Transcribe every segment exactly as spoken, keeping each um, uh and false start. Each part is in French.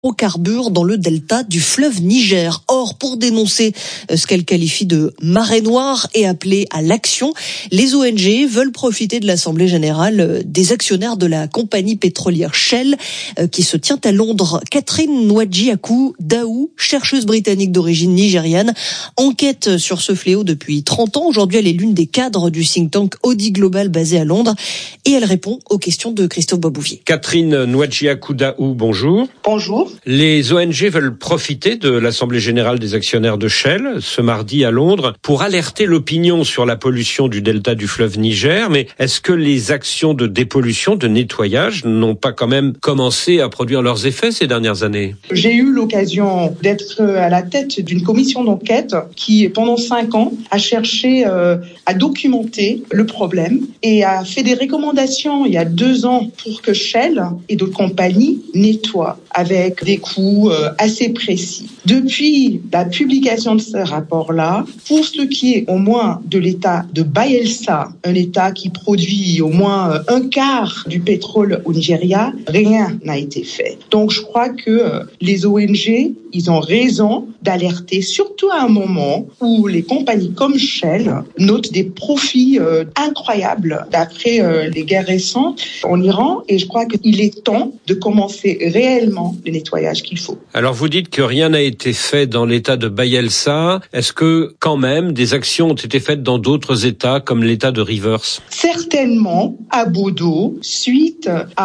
Hydrocarbures dans le delta du fleuve Niger. Or, pour dénoncer ce qu'elle qualifie de marée noire et appeler à l'action, les O N G veulent profiter de l'Assemblée générale des actionnaires de la compagnie pétrolière Shell qui se tient à Londres. Catherine Nwadjiakou Daou, chercheuse britannique d'origine nigériane, enquête sur ce fléau depuis trente ans. Aujourd'hui, elle est l'une des cadres du think tank Audi Global basé à Londres et elle répond aux questions de Christophe Boisbouvier. Catherine Nwadjiakou Daou, bonjour. Bonjour. Les O N G veulent profiter de l'Assemblée générale des actionnaires de Shell ce mardi à Londres pour alerter l'opinion sur la pollution du delta du fleuve Niger. Mais est-ce que les actions de dépollution, de nettoyage n'ont pas quand même commencé à produire leurs effets ces dernières années ? J'ai eu l'occasion d'être à la tête d'une commission d'enquête qui, pendant cinq ans, a cherché euh, à documenter le problème et a fait des recommandations il y a deux ans pour que Shell et d'autres compagnies nettoient avec des coûts euh, assez précis. Depuis la publication de ce rapport-là, pour ce qui est au moins de l'état de Bayelsa, un état qui produit au moins euh, un quart du pétrole au Nigeria, rien n'a été fait. Donc je crois que euh, les O N G, ils ont raison d'alerter, surtout à un moment où les compagnies comme Shell notent des profits euh, incroyables d'après euh, les guerres récentes en Iran. Et je crois qu'il est temps de commencer réellement le nettoyage qu'il faut. Alors vous dites que rien n'a été fait dans l'état de Bayelsa. Est-ce que quand même des actions ont été faites dans d'autres états comme l'état de Rivers ? Certainement à Bodo, suite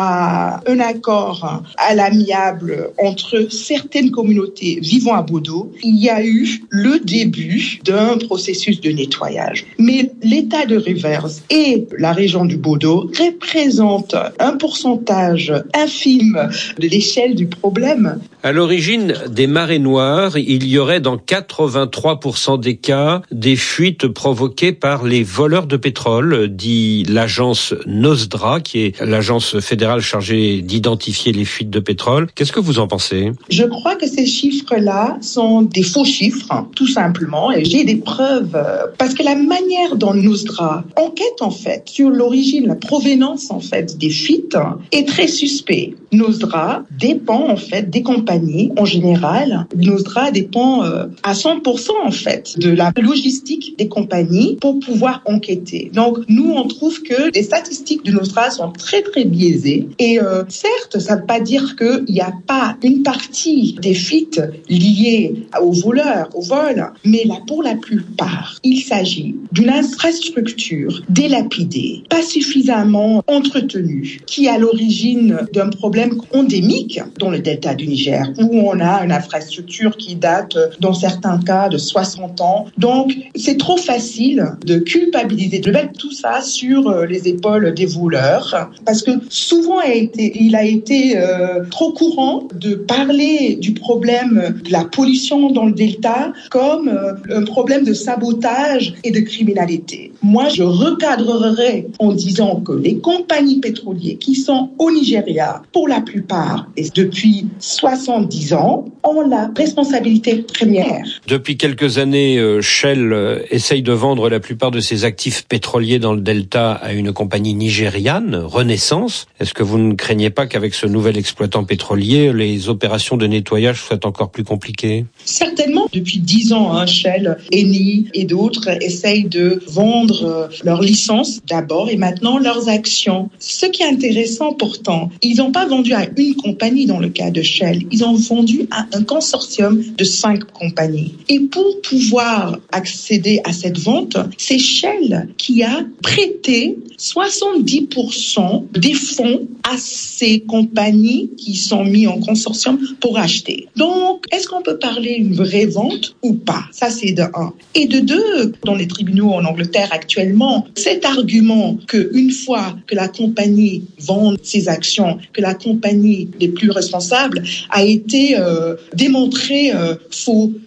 à un accord à l'amiable entre certaines communautés vivant à Bodo, il y a eu le début d'un processus de nettoyage. Mais l'état de Rivers et la région du Bodo représentent un pourcentage infime de l'échelle du problème. À l'origine des marées noires, il y aurait dans quatre-vingt-trois pour cent des cas des fuites provoquées par les voleurs de pétrole, dit l'agence NOSDRA, qui est l'agence fédérale chargée d'identifier les fuites de pétrole. Qu'est-ce que vous en pensez ? Je crois que ces chiffres-là sont des faux chiffres, tout simplement, et j'ai des preuves, parce que la manière dont NOSDRA enquête en fait sur l'origine, la provenance en fait des fuites est très suspect. NOSDRA dépend en fait des compagnies en général. NOSDRA dépend euh, à cent pour cent en fait de la logistique des compagnies pour pouvoir enquêter. Donc nous on trouve que les statistiques de NOSDRA sont très très biaisées et euh, certes ça ne veut pas dire qu'il n'y a pas une partie des fuites liées aux voleurs, au vol, mais là pour la plupart il s'agit d'une infrastructure délapidée, pas suffisamment entretenue, qui est à l'origine d'un problème endémique dans le delta du Niger, où on a une infrastructure qui date, dans certains cas, de soixante ans. Donc, c'est trop facile de culpabiliser, de mettre tout ça sur les épaules des voleurs, parce que souvent, il a été, il a été euh, trop courant de parler du problème de la pollution dans le delta comme euh, un problème de sabotage et de criminalité. Moi, je recadrerais en disant que les compagnies pétrolières qui sont au Nigeria, pour la plupart, et depuis soixante-dix ans, ont la responsabilité première. Depuis quelques années, Shell essaye de vendre la plupart de ses actifs pétroliers dans le delta à une compagnie nigériane, Renaissance. Est-ce que vous ne craignez pas qu'avec ce nouvel exploitant pétrolier, les opérations de nettoyage soient encore plus compliquées ? Certainement. Depuis dix ans, hein, Shell, Eni et d'autres essayent de vendre leurs licences d'abord et maintenant leurs actions. Ce qui est intéressant pourtant, ils n'ont pas vendu à une compagnie dans le cas de Shell, ils ont vendu à un consortium de cinq compagnies. Et pour pouvoir accéder à cette vente, c'est Shell qui a prêté soixante-dix pour cent des fonds à ces compagnies qui sont mises en consortium pour acheter. Donc, est-ce qu'on peut parler d'une vraie vente ou pas ? Ça, c'est de un. Et de deux, dans les tribunaux en Angleterre actuellement, cet argument qu'une fois que la compagnie vend ses actions, que la compagnie n'est plus responsable, a été euh, démontré euh, faux.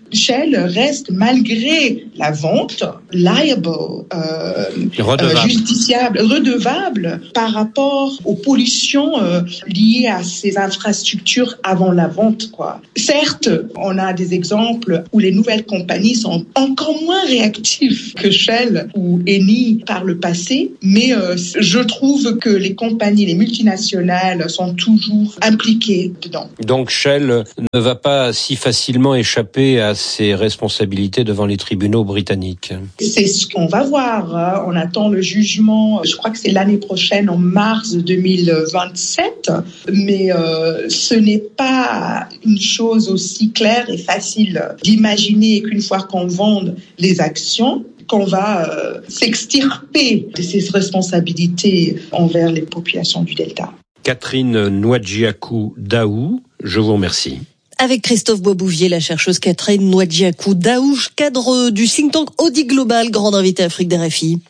Shell reste, malgré la vente, liable, euh, redevable. Euh, justiciable, redevable par rapport aux pollutions euh, liées à ces infrastructures avant la vente, quoi. Certes, on a des exemples où les nouvelles compagnies sont encore moins réactives que Shell ou Eni par le passé, mais euh, je trouve que les compagnies, les multinationales sont toujours impliquées dedans. Donc Shell ne va pas si facilement échapper à ses responsabilités devant les tribunaux britanniques. C'est ce qu'on va voir. Hein. On attend le jugement, je crois que c'est l'année prochaine, en mars deux mille vingt-sept, mais euh, ce n'est pas une chose aussi claire et facile d'imaginer qu'une fois qu'on vende les actions, qu'on va euh, s'extirper de ses responsabilités envers les populations du Delta. Catherine Nwadjiakou-Daou, je vous remercie. Avec Christophe Boisbouvier, la chercheuse Catherine Nwadjiakou-Daou, cadre du think tank Audi Global, grande invitée Afrique des R F I.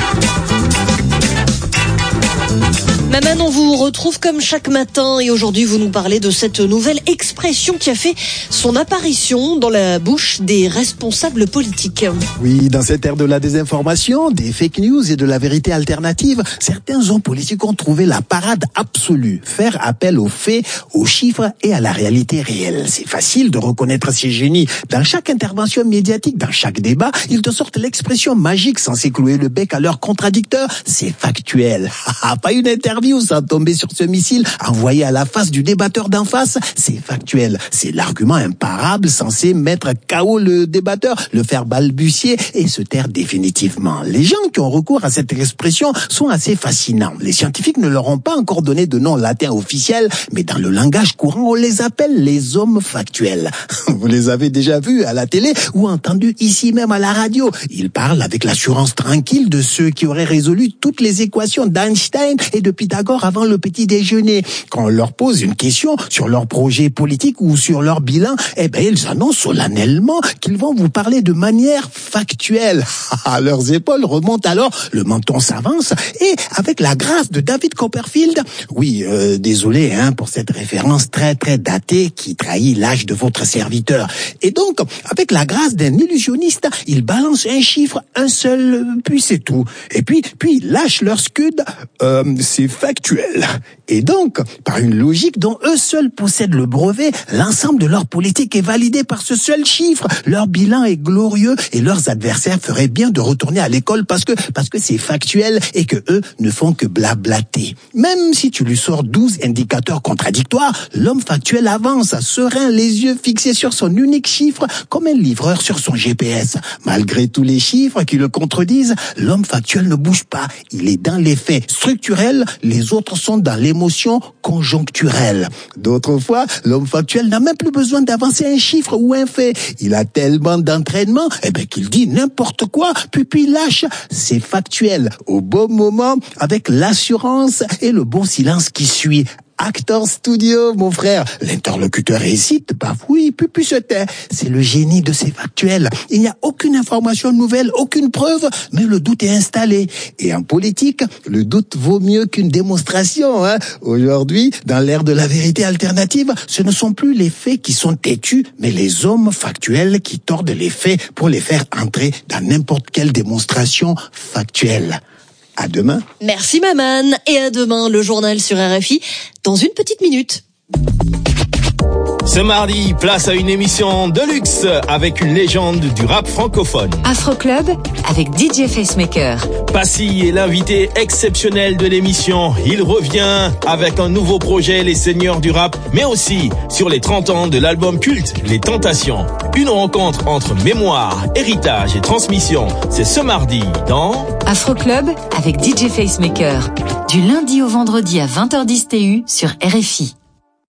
Maman, on vous retrouve comme chaque matin et aujourd'hui vous nous parlez de cette nouvelle expression qui a fait son apparition dans la bouche des responsables politiques. Oui, dans cette ère de la désinformation, des fake news et de la vérité alternative, certains hommes politiques ont trouvé la parade absolue. Faire appel aux faits, aux chiffres et à la réalité réelle. C'est facile de reconnaître ces génies. Dans chaque intervention médiatique, dans chaque débat, ils te sortent l'expression magique censée clouer le bec à leurs contradicteurs. C'est factuel. Pas une interview sans tomber sur ce missile envoyé à la face du débatteur d'en face. C'est factuel. C'est l'argument imparable censé mettre K O le débatteur, le faire balbutier et se taire définitivement. Les gens qui ont recours à cette expression sont assez fascinants. Les scientifiques ne leur ont pas encore donné de nom latin officiel, mais dans le langage courant, on les appelle les hommes factuels. Vous les avez déjà vus à la télé ou entendus ici même à la radio. Ils parlent avec l'assurance tranquille de ceux qui auraient résolu toutes les équations d'Einstein et de Pythagore avant le petit déjeuner. Quand on leur pose une question sur leur projet politique ou sur leur bilan, eh ben, ils annoncent solennellement qu'ils vont vous parler de manière factuelle. À leurs épaules remonte alors, le menton s'avance et avec la grâce de David Copperfield, oui, euh, désolé hein, pour cette référence très très datée qui trahit l'âge de votre serviteur. Et donc, avec la grâce d'un illusionniste, ils balancent un chiffre, un seul, puis c'est tout. Et puis, puis ils lâchent leur scud, euh, c'est factuel. Et donc, par une logique dont eux seuls possèdent le brevet, l'ensemble de leur politique est validé par ce seul chiffre. Leur bilan est glorieux et leurs adversaires feraient bien de retourner à l'école parce que parce que c'est factuel et que eux ne font que blablater. Même si tu lui sors douze indicateurs contradictoires, l'homme factuel avance, serein, les yeux fixés sur son unique chiffre, comme un livreur sur son G P S. Malgré tous les chiffres qui le contredisent, l'homme factuel ne bouge pas. Il est dans les faits structurels, les autres sont dans l'émotion conjoncturelle. D'autres fois, l'homme factuel n'a même plus besoin d'avancer un chiffre ou un fait. Il a tellement d'entraînement, eh ben, qu'il dit n'importe quoi, puis puis lâche. C'est factuel, au bon moment, avec l'assurance et le bon silence qui suit. Actor Studio, mon frère. L'interlocuteur hésite, bafouille, puis puis se tait. C'est le génie de ces factuels. Il n'y a aucune information nouvelle, aucune preuve, mais le doute est installé. Et en politique, le doute vaut mieux qu'une démonstration, hein. Aujourd'hui, dans l'ère de la vérité alternative, ce ne sont plus les faits qui sont têtus, mais les hommes factuels qui tordent les faits pour les faire entrer dans n'importe quelle démonstration factuelle. À demain. Merci Maman et à demain le journal sur R F I dans une petite minute. Ce mardi, place à une émission de luxe avec une légende du rap francophone. Afro Club avec D J Facemaker. Passy est l'invité exceptionnel de l'émission. Il revient avec un nouveau projet, Les Seigneurs du Rap, mais aussi sur les trente ans de l'album culte, Les Tentations. Une rencontre entre mémoire, héritage et transmission. C'est ce mardi dans Afro Club avec D J Facemaker. Du lundi au vendredi à vingt heures dix T U sur R F I.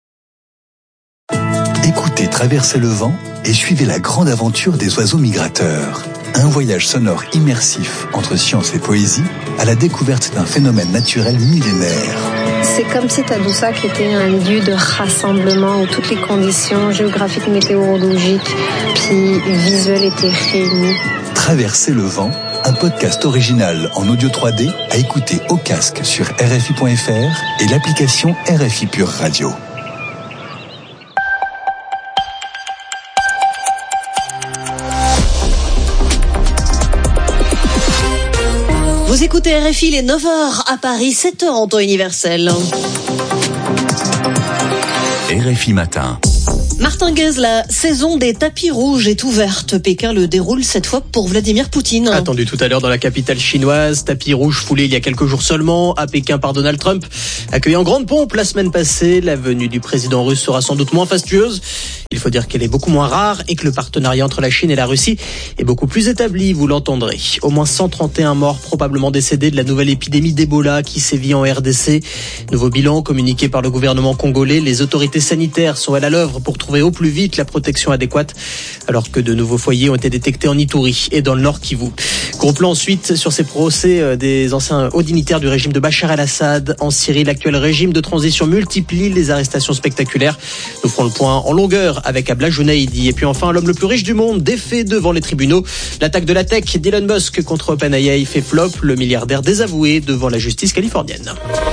Écoutez Traverser le vent et suivez la grande aventure des oiseaux migrateurs. Un voyage sonore immersif entre science et poésie à la découverte d'un phénomène naturel millénaire. C'est comme si Tadoussac était un lieu de rassemblement où toutes les conditions géographiques, météorologiques puis visuelles étaient réunies. Traverser le vent, un podcast original en audio trois D à écouter au casque sur R F I point F R et l'application R F I Pure Radio. Vous écoutez R F I, les neuf heures à Paris, sept heures en temps universel. R F I Matin. Martin Guez, la saison des tapis rouges est ouverte. Pékin le déroule cette fois pour Vladimir Poutine. Attendu tout à l'heure dans la capitale chinoise, tapis rouge foulé il y a quelques jours seulement à Pékin par Donald Trump. Accueilli en grande pompe la semaine passée, la venue du président russe sera sans doute moins fastueuse. Il faut dire qu'elle est beaucoup moins rare et que le partenariat entre la Chine et la Russie est beaucoup plus établi, vous l'entendrez. Au moins cent trente et un morts probablement décédés de la nouvelle épidémie d'Ebola qui sévit en R D C. Nouveau bilan communiqué par le gouvernement congolais. Les autorités sanitaires sont à l'œuvre pour trouver au plus vite la protection adéquate, alors que de nouveaux foyers ont été détectés en Ituri et dans le Nord Kivu. Gros plan ensuite sur ces procès des anciens hauts dignitaires du régime de Bachar el-Assad en Syrie. L'actuel régime de transition multiplie les arrestations spectaculaires. Nous ferons le point en longueur avec Abla Jounaïdi. Et puis enfin, l'homme le plus riche du monde défait devant les tribunaux. L'attaque de la tech d'Elon Musk contre OpenAI fait flop. Le milliardaire désavoué devant la justice californienne.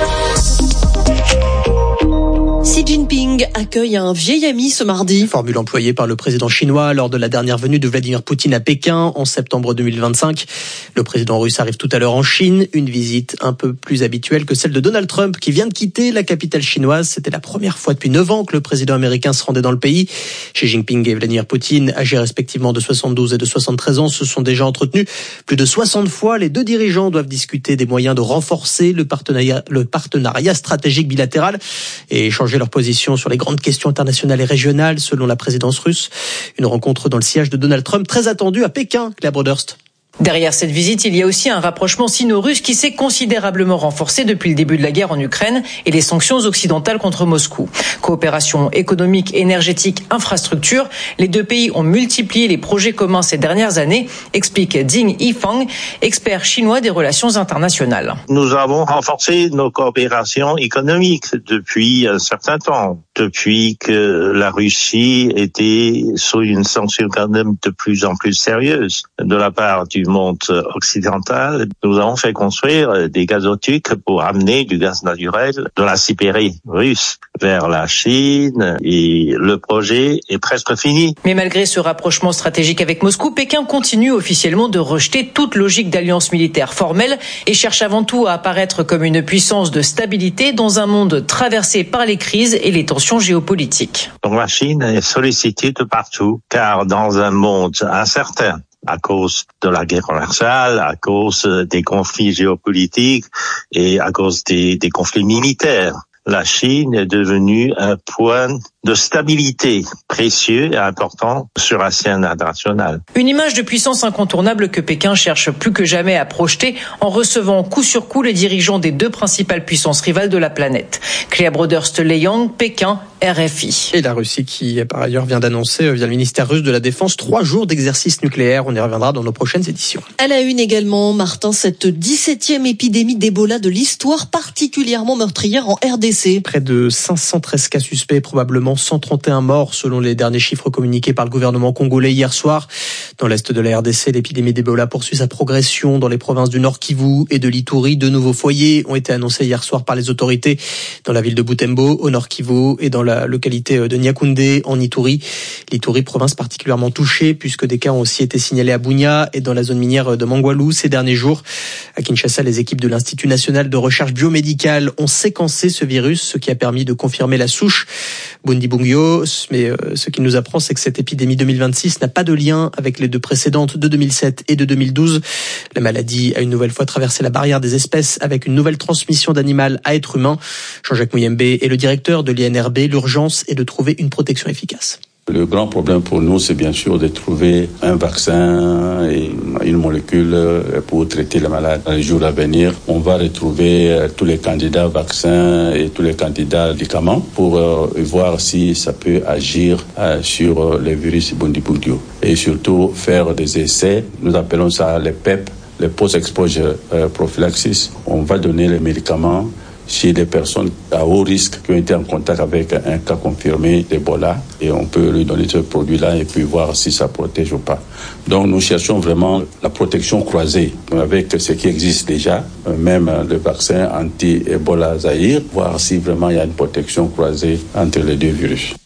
Xi Jinping accueille un vieil ami ce mardi. Formule employée par le président chinois lors de la dernière venue de Vladimir Poutine à Pékin en septembre deux mille vingt-cinq. Le président russe arrive tout à l'heure en Chine, une visite un peu plus habituelle que celle de Donald Trump qui vient de quitter la capitale chinoise. C'était la première fois depuis neuf ans que le président américain se rendait dans le pays. Xi Jinping et Vladimir Poutine, âgés respectivement de soixante-douze et de soixante-treize ans, se sont déjà entretenus plus de soixante fois. Les deux dirigeants doivent discuter des moyens de renforcer le partenariat, le partenariat stratégique bilatéral et échanger leur position sur les grandes questions internationales et régionales selon la présidence russe. Une rencontre dans le sillage de Donald Trump très attendue à Pékin, Claire Broderst. Derrière cette visite, il y a aussi un rapprochement sino-russe qui s'est considérablement renforcé depuis le début de la guerre en Ukraine et les sanctions occidentales contre Moscou. Coopération économique, énergétique, infrastructure, les deux pays ont multiplié les projets communs ces dernières années, explique Ding Yifang, expert chinois des relations internationales. Nous avons renforcé nos coopérations économiques depuis un certain temps, depuis que la Russie était sous une sanction quand même de plus en plus sérieuse de la part du monde occidental. Nous avons fait construire des gazoducs pour amener du gaz naturel de la Sibérie russe vers la Chine et le projet est presque fini. Mais malgré ce rapprochement stratégique avec Moscou, Pékin continue officiellement de rejeter toute logique d'alliance militaire formelle et cherche avant tout à apparaître comme une puissance de stabilité dans un monde traversé par les crises et les tensions géopolitiques. Donc la Chine est sollicitée de partout car dans un monde incertain, à cause de la guerre commerciale, à cause des conflits géopolitiques et à cause des, des conflits militaires, la Chine est devenue un point de stabilité précieux et important sur la scène internationale. Une image de puissance incontournable que Pékin cherche plus que jamais à projeter en recevant coup sur coup les dirigeants des deux principales puissances rivales de la planète. Claire Broderst-Leyang, Pékin, R F I. Et la Russie qui, par ailleurs, vient d'annoncer, via le ministère russe de la Défense, trois jours d'exercice nucléaire. On y reviendra dans nos prochaines éditions. À la une également, Martin, cette dix-septième épidémie d'Ebola de l'histoire particulièrement meurtrière en R D C. Près de cinq cent treize cas suspects, probablement cent trente et un morts selon les derniers chiffres communiqués par le gouvernement congolais hier soir. Dans l'est de la R D C, l'épidémie d'Ebola poursuit sa progression dans les provinces du Nord Kivu et de l'Ituri. De nouveaux foyers ont été annoncés hier soir par les autorités dans la ville de Butembo, au Nord Kivu, et dans la localité de Niakoundé, en Ituri. L'Ituri, province particulièrement touchée, puisque des cas ont aussi été signalés à Bunia et dans la zone minière de Mangwalu ces derniers jours. À Kinshasa, les équipes de l'Institut national de recherche biomédicale ont séquencé ce virus, ce qui a permis de confirmer la souche Bundibugyo. Mais euh, ce qui nous apprend, c'est que cette épidémie deux mille vingt-six n'a pas de lien avec les deux précédentes de deux mille sept et de deux mille douze. La maladie a une nouvelle fois traversé la barrière des espèces avec une nouvelle transmission d'animal à être humain. Jean-Jacques Mouyembe est le directeur de l'I N R B. L'urgence est de trouver une protection efficace. Le grand problème pour nous, c'est bien sûr de trouver un vaccin et une molécule pour traiter les malades. Dans les jours à venir, on va retrouver tous les candidats vaccins et tous les candidats médicaments pour voir si ça peut agir sur le virus Bundibugyo. Et surtout, faire des essais, nous appelons ça les P E P, les post-exposure prophylaxis. On va donner les médicaments chez des personnes à haut risque qui ont été en contact avec un cas confirmé d'Ebola et on peut lui donner ce produit-là et puis voir si ça protège ou pas. Donc nous cherchons vraiment la protection croisée avec ce qui existe déjà, même le vaccin anti-Ebola Zaïre, voir si vraiment il y a une protection croisée entre les deux virus.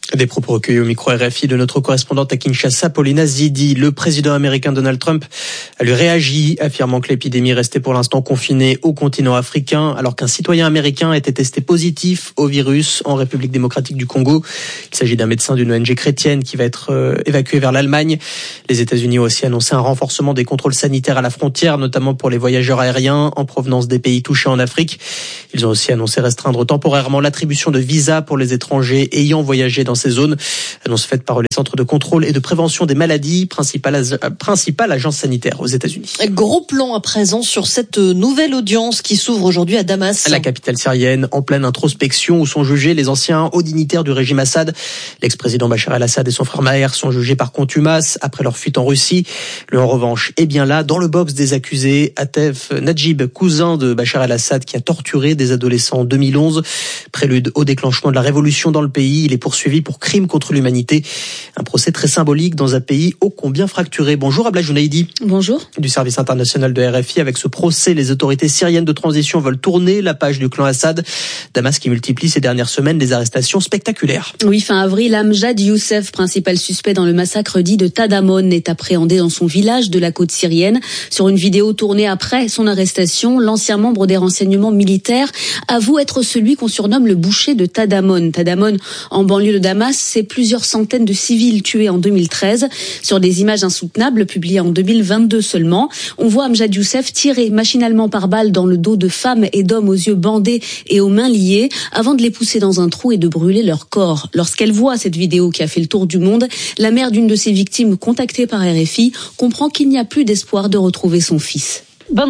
Des propos recueillis au micro R F I de notre correspondante à Kinshasa, Paulina Zidi. Le président américain Donald Trump a lui réagi, affirmant que l'épidémie restait pour l'instant confinée au continent africain, alors qu'un citoyen américain était testé positif au virus en République démocratique du Congo. Il s'agit d'un médecin d'une O N G chrétienne qui va être euh, évacué vers l'Allemagne. Les États-Unis ont aussi annoncé un renforcement des contrôles sanitaires à la frontière, notamment pour les voyageurs aériens en provenance des pays touchés en Afrique. Ils ont aussi annoncé restreindre temporairement l'attribution de visas pour les étrangers ayant voyagé dans ces zones. Annonce faite par les centres de contrôle et de prévention des maladies, principale, principale agence sanitaire aux États-Unis. Gros plan à présent sur cette nouvelle audience qui s'ouvre aujourd'hui à Damas. La capitale syrienne, en pleine introspection, où sont jugés les anciens hauts dignitaires du régime Assad. L'ex-président Bachar el-Assad et son frère Maher sont jugés par contumace après leur fuite en Russie. Lui, en revanche, est bien là, dans le box des accusés. Atef Najib, cousin de Bachar el-Assad, qui a torturé des adolescents en deux mille onze. Prélude au déclenchement de la révolution dans le pays. Il est poursuivi pour crime contre l'humanité. Un procès très symbolique dans un pays ô combien fracturé. Bonjour Abla Jounaïdi. Bonjour. Du service international de R F I. Avec ce procès, les autorités syriennes de transition veulent tourner la page du clan Assad. Damas qui multiplie ces dernières semaines des arrestations spectaculaires. Oui, fin avril, Amjad Youssef, principal suspect dans le massacre dit de Tadamon, est appréhendé dans son village de la côte syrienne. Sur une vidéo tournée après son arrestation, l'ancien membre des renseignements militaires avoue être celui qu'on surnomme le boucher de Tadamon. Tadamon, en banlieue de Damas, c'est plusieurs centaines de civils tués en deux mille treize. Sur des images insoutenables publiées en deux mille vingt-deux seulement, on voit Amjad Youssef tirer machinalement par balle dans le dos de femmes et d'hommes aux yeux bandés et aux mains liées avant de les pousser dans un trou et de brûler leur corps. Lorsqu'elle voit cette vidéo qui a fait le tour du monde, la mère d'une de ses victimes, contactée par R F I, comprend qu'il n'y a plus d'espoir de retrouver son fils.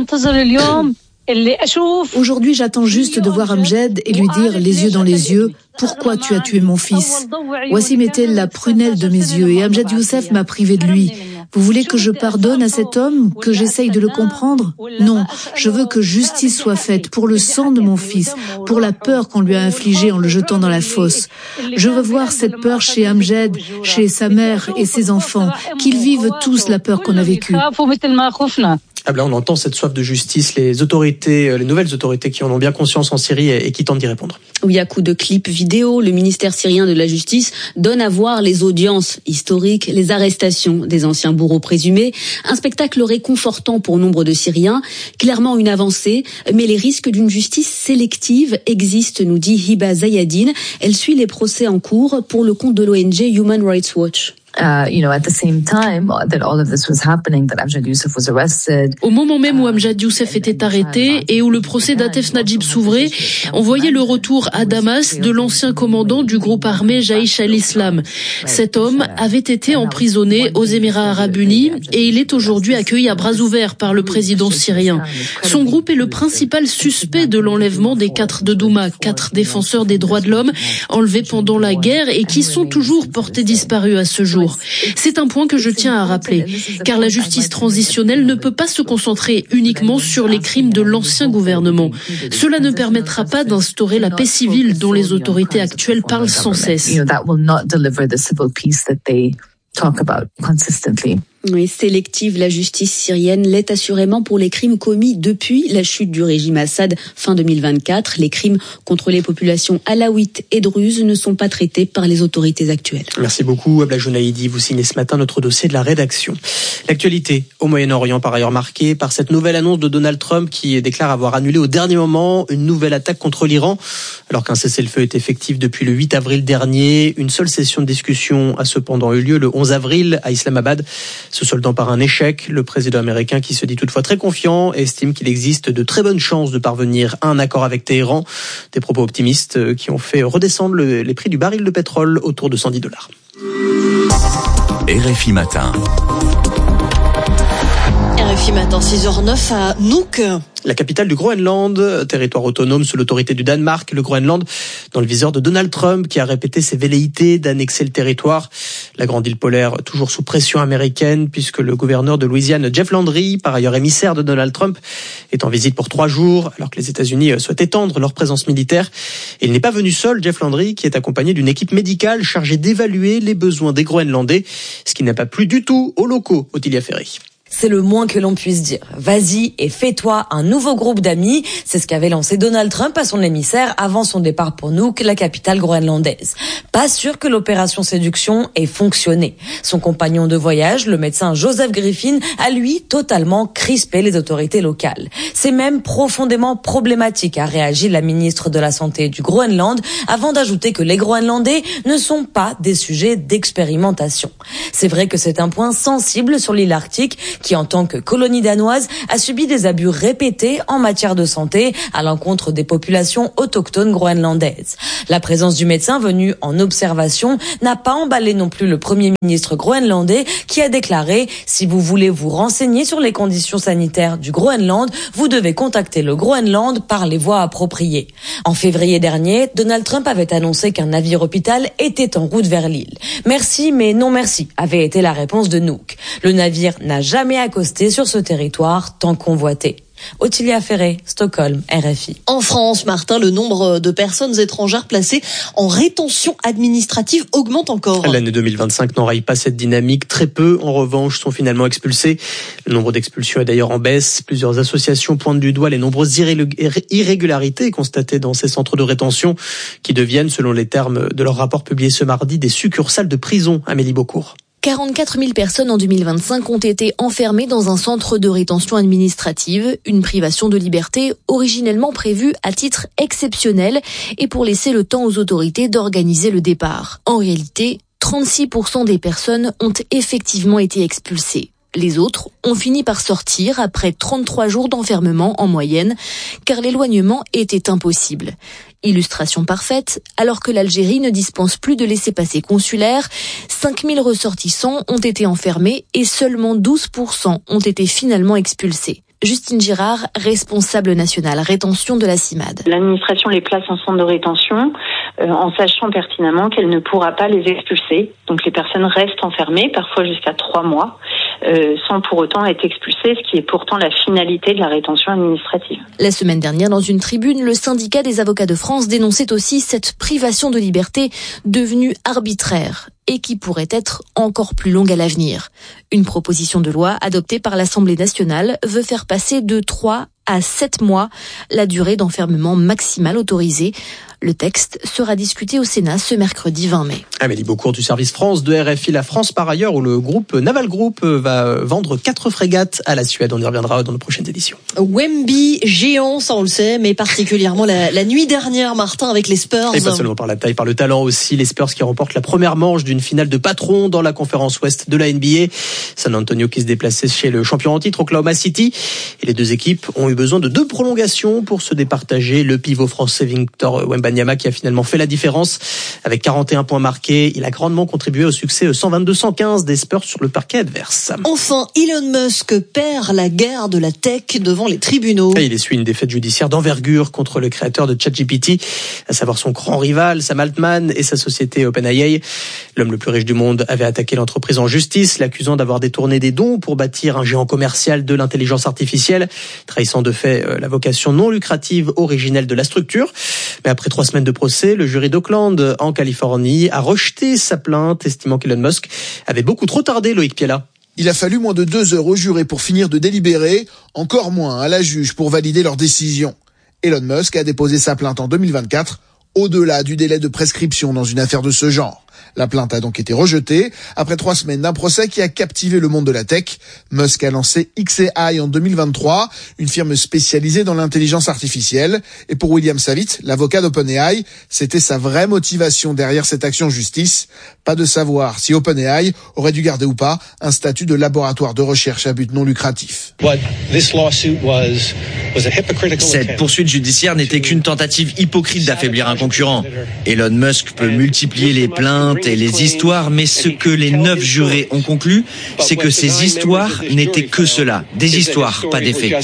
Aujourd'hui, j'attends juste de voir Amjad et lui dire les yeux dans les yeux, pourquoi tu as tué mon fils? Wassim était la prunelle de mes yeux et Amjad Youssef m'a privé de lui. Vous voulez que je pardonne à cet homme, que j'essaye de le comprendre? Non, je veux que justice soit faite pour le sang de mon fils, pour la peur qu'on lui a infligée en le jetant dans la fosse. Je veux voir cette peur chez Amjad, chez sa mère et ses enfants, qu'ils vivent tous la peur qu'on a vécue. Ah ben, on entend cette soif de justice, les autorités, les nouvelles autorités qui en ont bien conscience en Syrie et qui tentent d'y répondre. Oui, à coup de clips vidéo, le ministère syrien de la Justice donne à voir les audiences historiques, les arrestations des anciens bourreaux présumés. Un spectacle réconfortant pour nombre de Syriens, clairement une avancée, mais les risques d'une justice sélective existent, nous dit Hiba Zayadine. Elle suit les procès en cours pour le compte de l'O N G Human Rights Watch. Uh, you know, at the same time that all of this was happening, that Amjad Youssef was arrested. Au moment même où Amjad Youssef était arrêté et où le procès d'Atef Najib s'ouvrait, on voyait le retour à Damas de l'ancien commandant du groupe armé Jaïch al-Islam. Cet homme avait été emprisonné aux Émirats arabes unis et il est aujourd'hui accueilli à bras ouverts par le président syrien. Son groupe est le principal suspect de l'enlèvement des quatre de Douma, quatre défenseurs des droits de l'homme enlevés pendant la guerre et qui sont toujours portés disparus à ce jour. C'est un point que je tiens à rappeler, car la justice transitionnelle ne peut pas se concentrer uniquement sur les crimes de l'ancien gouvernement. Cela ne permettra pas d'instaurer la paix civile dont les autorités actuelles parlent sans cesse. Talk about consistently. Oui, sélective, la justice syrienne l'est assurément pour les crimes commis depuis la chute du régime Assad fin deux mille vingt-quatre. Les crimes contre les populations alaouites et druzes ne sont pas traités par les autorités actuelles. Merci beaucoup, Abla Jounaïdi. Vous signez ce matin notre dossier de la rédaction. L'actualité au Moyen-Orient, par ailleurs marquée par cette nouvelle annonce de Donald Trump qui déclare avoir annulé au dernier moment une nouvelle attaque contre l'Iran. Alors qu'un cessez-le-feu est effectif depuis le huit avril dernier, une seule session de discussion a cependant eu lieu le onze avril à Islamabad, se soldant par un échec. Le président américain, qui se dit toutefois très confiant, estime qu'il existe de très bonnes chances de parvenir à un accord avec Téhéran. Des propos optimistes qui ont fait redescendre le, les prix du baril de pétrole autour de cent dix dollars. R F I Matin. R F I Matin, six heures neuf à Nuuk. La capitale du Groenland, territoire autonome sous l'autorité du Danemark, le Groenland dans le viseur de Donald Trump qui a répété ses velléités d'annexer le territoire. La grande île polaire toujours sous pression américaine puisque le gouverneur de Louisiane, Jeff Landry, par ailleurs émissaire de Donald Trump, est en visite pour trois jours alors que les États-Unis souhaitent étendre leur présence militaire. Et il n'est pas venu seul, Jeff Landry, qui est accompagné d'une équipe médicale chargée d'évaluer les besoins des Groenlandais, ce qui n'a pas plu du tout aux locaux, Ottilia Ferry. C'est le moins que l'on puisse dire. Vas-y et fais-toi un nouveau groupe d'amis. C'est ce qu'avait lancé Donald Trump à son émissaire avant son départ pour Nuuk, la capitale groenlandaise. Pas sûr que l'opération séduction ait fonctionné. Son compagnon de voyage, le médecin Joseph Griffin, a lui totalement crispé les autorités locales. C'est même profondément problématique, a réagi la ministre de la Santé du Groenland, avant d'ajouter que les Groenlandais ne sont pas des sujets d'expérimentation. C'est vrai que c'est un point sensible sur l'île arctique, qui en tant que colonie danoise a subi des abus répétés en matière de santé à l'encontre des populations autochtones groenlandaises. La présence du médecin venu en observation n'a pas emballé non plus le premier ministre groenlandais qui a déclaré « Si vous voulez vous renseigner sur les conditions sanitaires du Groenland, vous devez contacter le Groenland par les voies appropriées ». En février dernier, Donald Trump avait annoncé qu'un navire hôpital était en route vers l'île. Merci, mais non merci, avait été la réponse de Nuuk. Le navire n'a jamais accosté sur ce territoire tant convoité. Ottilia Ferré, Stockholm, R F I. En France, Martin, le nombre de personnes étrangères placées en rétention administrative augmente encore. L'année deux mille vingt-cinq n'enraye pas cette dynamique. Très peu, en revanche, sont finalement expulsés. Le nombre d'expulsions est d'ailleurs en baisse. Plusieurs associations pointent du doigt les nombreuses irrégularités constatées dans ces centres de rétention qui deviennent, selon les termes de leur rapport publié ce mardi, des succursales de prison. Amélie Beaucourt. quarante-quatre mille personnes en deux mille vingt-cinq ont été enfermées dans un centre de rétention administrative, une privation de liberté originellement prévue à titre exceptionnel et pour laisser le temps aux autorités d'organiser le départ. En réalité, trente-six pour cent des personnes ont effectivement été expulsées. Les autres ont fini par sortir après trente-trois jours d'enfermement en moyenne, car l'éloignement était impossible. Illustration parfaite, alors que l'Algérie ne dispense plus de laissez-passer consulaires, cinq mille ressortissants ont été enfermés et seulement douze pour cent ont été finalement expulsés. Justine Girard, responsable nationale rétention de la CIMAD. L'administration les place en centre de rétention euh, en sachant pertinemment qu'elle ne pourra pas les expulser. Donc les personnes restent enfermées, parfois jusqu'à trois mois, euh, sans pour autant être expulsées, ce qui est pourtant la finalité de la rétention administrative. La semaine dernière, dans une tribune, le syndicat des avocats de France dénonçait aussi cette privation de liberté devenue arbitraire et qui pourrait être encore plus longue à l'avenir. Une proposition de loi adoptée par l'Assemblée nationale veut faire passer de trois à sept mois la durée d'enfermement maximale autorisée. Le texte sera discuté au Sénat ce mercredi vingt mai. Amélie Beaucourt du service France de R F I La France, par ailleurs, où le groupe Naval Group va vendre quatre frégates à la Suède. On y reviendra dans nos prochaines éditions. Wemby, géant, ça on le sait, mais particulièrement la, la nuit dernière, Martin, avec les Spurs. Et pas seulement par la taille, par le talent aussi. Les Spurs qui remportent la première manche d'une finale de patron dans la conférence Ouest de la N B A. San Antonio qui se déplaçait chez le champion en titre, Oklahoma City. Et les deux équipes ont eu besoin de deux prolongations pour se départager. Le pivot français Victor Wembanyama qui a finalement fait la différence avec quarante et un points marqués. Il a grandement contribué au succès cent vingt-deux à cent quinze des Spurs sur le parquet adverse. Enfin, Elon Musk perd la guerre de la tech devant les tribunaux. Et il essuie une défaite judiciaire d'envergure contre le créateur de ChatGPT, à savoir son grand rival Sam Altman et sa société OpenAI. L'homme le plus riche du monde avait attaqué l'entreprise en justice, l'accusant d'avoir détourné des dons pour bâtir un géant commercial de l'intelligence artificielle, trahissant de fait la vocation non lucrative originelle de la structure. Mais après trois semaines de procès, le jury d'Oakland en Californie a rejeté sa plainte, estimant qu'Elon Musk avait beaucoup trop tardé. Loïc Piella. Il a fallu moins de deux heures au juré pour finir de délibérer, encore moins à la juge pour valider leur décision. Elon Musk a déposé sa plainte en deux mille vingt-quatre, au-delà du délai de prescription dans une affaire de ce genre. La plainte a donc été rejetée après trois semaines d'un procès qui a captivé le monde de la tech. Musk a lancé X A I en deux mille vingt-trois, une firme spécialisée dans l'intelligence artificielle. Et pour William Savitz, l'avocat d'OpenAI, c'était sa vraie motivation derrière cette action en justice. Pas de savoir si OpenAI aurait dû garder ou pas un statut de laboratoire de recherche à but non lucratif. Cette poursuite judiciaire n'était qu'une tentative hypocrite d'affaiblir un concurrent. Elon Musk peut multiplier les plaintes et les histoires, mais ce que les neuf jurés ont conclu, c'est que ces histoires n'étaient que cela, des histoires, pas des faits.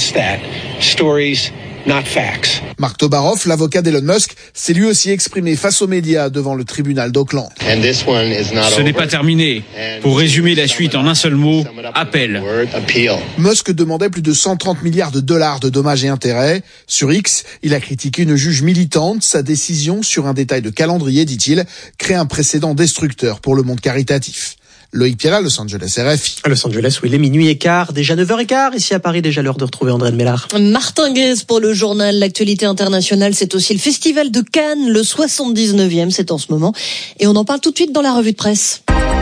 Mark Tobaroff, l'avocat d'Elon Musk, s'est lui aussi exprimé face aux médias devant le tribunal d'Oakland. Ce n'est pas terminé. Pour résumer la suite en un seul mot, appel. Musk demandait plus de cent trente milliards de dollars de dommages et intérêts. Sur X, il a critiqué une juge militante. Sa décision sur un détail de calendrier, dit-il, crée un précédent destructeur pour le monde caritatif. Loïc Piala, Los Angeles, R F I. À Los Angeles, oui, il est minuit et quart, déjà neuf heures quinze. Ici à Paris, déjà l'heure de retrouver André de Mélard. Martin Guez pour le journal. L'actualité internationale, c'est aussi le Festival de Cannes, le soixante-dix-neuvième, c'est en ce moment. Et on en parle tout de suite dans la revue de presse.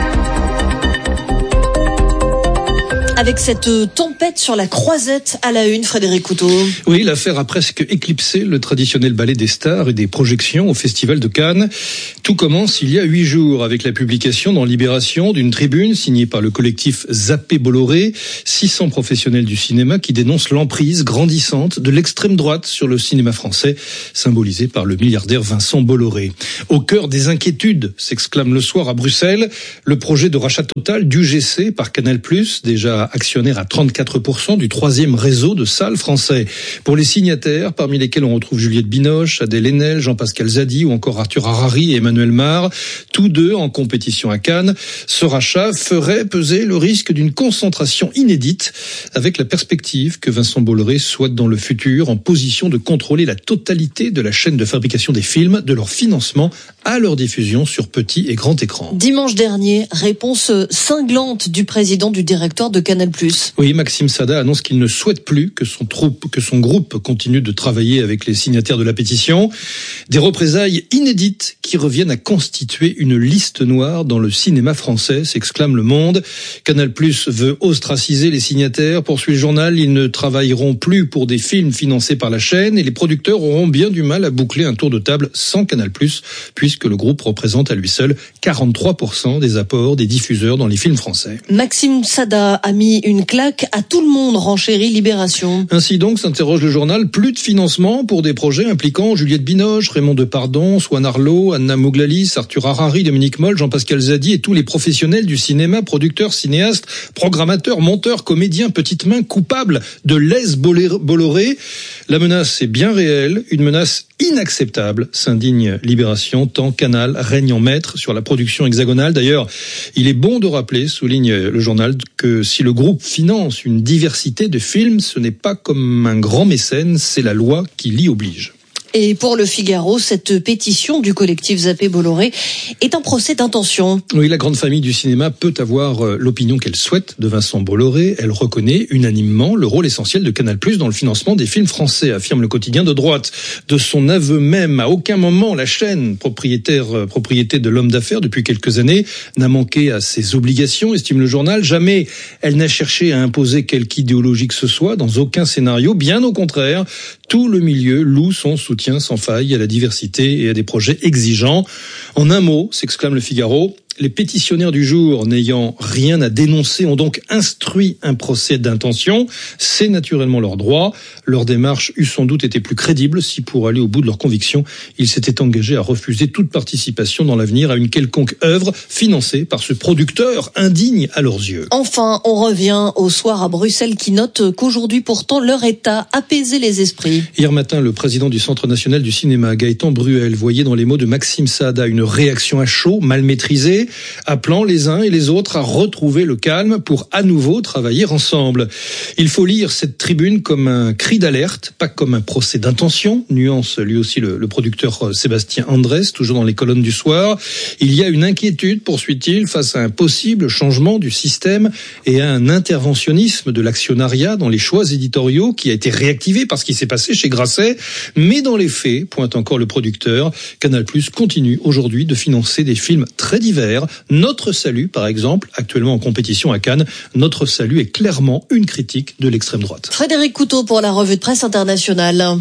Avec cette tempête sur la Croisette à la une, Frédéric Couteau. Oui, l'affaire a presque éclipsé le traditionnel ballet des stars et des projections au Festival de Cannes. Tout commence il y a huit jours avec la publication dans Libération d'une tribune signée par le collectif Zappé Bolloré, six cents professionnels du cinéma qui dénoncent l'emprise grandissante de l'extrême droite sur le cinéma français, symbolisé par le milliardaire Vincent Bolloré. Au cœur des inquiétudes, s'exclame le soir à Bruxelles, le projet de rachat total d'U G C par Canal+, déjà actionnaire à trente-quatre pour cent du troisième réseau de salles français. Pour les signataires, parmi lesquels on retrouve Juliette Binoche, Adèle Haenel, Jean-Pascal Zadi ou encore Arthur Harari et Emmanuel Mar, tous deux en compétition à Cannes, ce rachat ferait peser le risque d'une concentration inédite avec la perspective que Vincent Bolloré soit dans le futur en position de contrôler la totalité de la chaîne de fabrication des films, de leur financement à leur diffusion sur petit et grand écran. Dimanche dernier, réponse cinglante du président du directoire de Canal+. Oui, Maxime Sada annonce qu'il ne souhaite plus que son troupe, que son groupe continue de travailler avec les signataires de la pétition. Des représailles inédites qui reviennent à constituer une liste noire dans le cinéma français, s'exclame Le Monde. Canal+ veut ostraciser les signataires. Poursuit le journal, ils ne travailleront plus pour des films financés par la chaîne et les producteurs auront bien du mal à boucler un tour de table sans Canal+, puisque le groupe représente à lui seul quarante-trois pour cent des apports des diffuseurs dans les films français. Maxime Sada a mis une claque à tout le monde, renchérit Libération. Ainsi donc, s'interroge le journal, plus de financement pour des projets impliquant Juliette Binoche, Raymond Depardon, Swan Arlo, Anna Mouglalis, Arthur Harari, Dominique Moll, Jean-Pascal Zadi et tous les professionnels du cinéma, producteurs, cinéastes, programmateurs, monteurs, comédiens, petites mains, coupables de lèse Bolloré. La menace est bien réelle, une menace inacceptable, s'indigne Libération, tant Canal règne en maître sur la production hexagonale. D'ailleurs, il est bon de rappeler, souligne le journal, que si le groupe finance une diversité de films, ce n'est pas comme un grand mécène, c'est la loi qui l'y oblige. Et pour le Figaro, cette pétition du collectif Zappé Bolloré est un procès d'intention. Oui, la grande famille du cinéma peut avoir l'opinion qu'elle souhaite de Vincent Bolloré. Elle reconnaît unanimement le rôle essentiel de Canal+ dans le financement des films français, affirme le quotidien de droite. De son aveu même, à aucun moment la chaîne, propriétaire, propriété de l'homme d'affaires depuis quelques années, n'a manqué à ses obligations, estime le journal. Jamais elle n'a cherché à imposer quelque idéologie que ce soit, dans aucun scénario. Bien au contraire, tout le milieu loue son soutien sans faille à la diversité et à des projets exigeants. En un mot, s'exclame le Figaro, les pétitionnaires du jour, n'ayant rien à dénoncer, ont donc instruit un procès d'intention. C'est naturellement leur droit. Leur démarche eût sans doute été plus crédible si, pour aller au bout de leurs convictions, ils s'étaient engagés à refuser toute participation dans l'avenir à une quelconque œuvre financée par ce producteur indigne à leurs yeux. Enfin, on revient au soir à Bruxelles qui note qu'aujourd'hui pourtant leur État apaisait les esprits. Hier matin, le président du Centre national du cinéma, Gaëtan Bruel, voyait dans les mots de Maxime Sada une réaction à chaud, mal maîtrisée, appelant les uns et les autres à retrouver le calme pour à nouveau travailler ensemble. Il faut lire cette tribune comme un cri d'alerte, pas comme un procès d'intention, nuance lui aussi le, le producteur Sébastien Andrès, toujours dans les colonnes du soir. Il y a une inquiétude, poursuit-il, face à un possible changement du système et à un interventionnisme de l'actionnariat dans les choix éditoriaux qui a été réactivé par ce qui s'est passé chez Grasset. Mais dans les faits, pointe encore le producteur, Canal+ continue aujourd'hui de financer des films très divers. Notre Salut, par exemple, actuellement en compétition à Cannes, Notre Salut est clairement une critique de l'extrême droite. Frédéric Couteau pour la revue de presse internationale.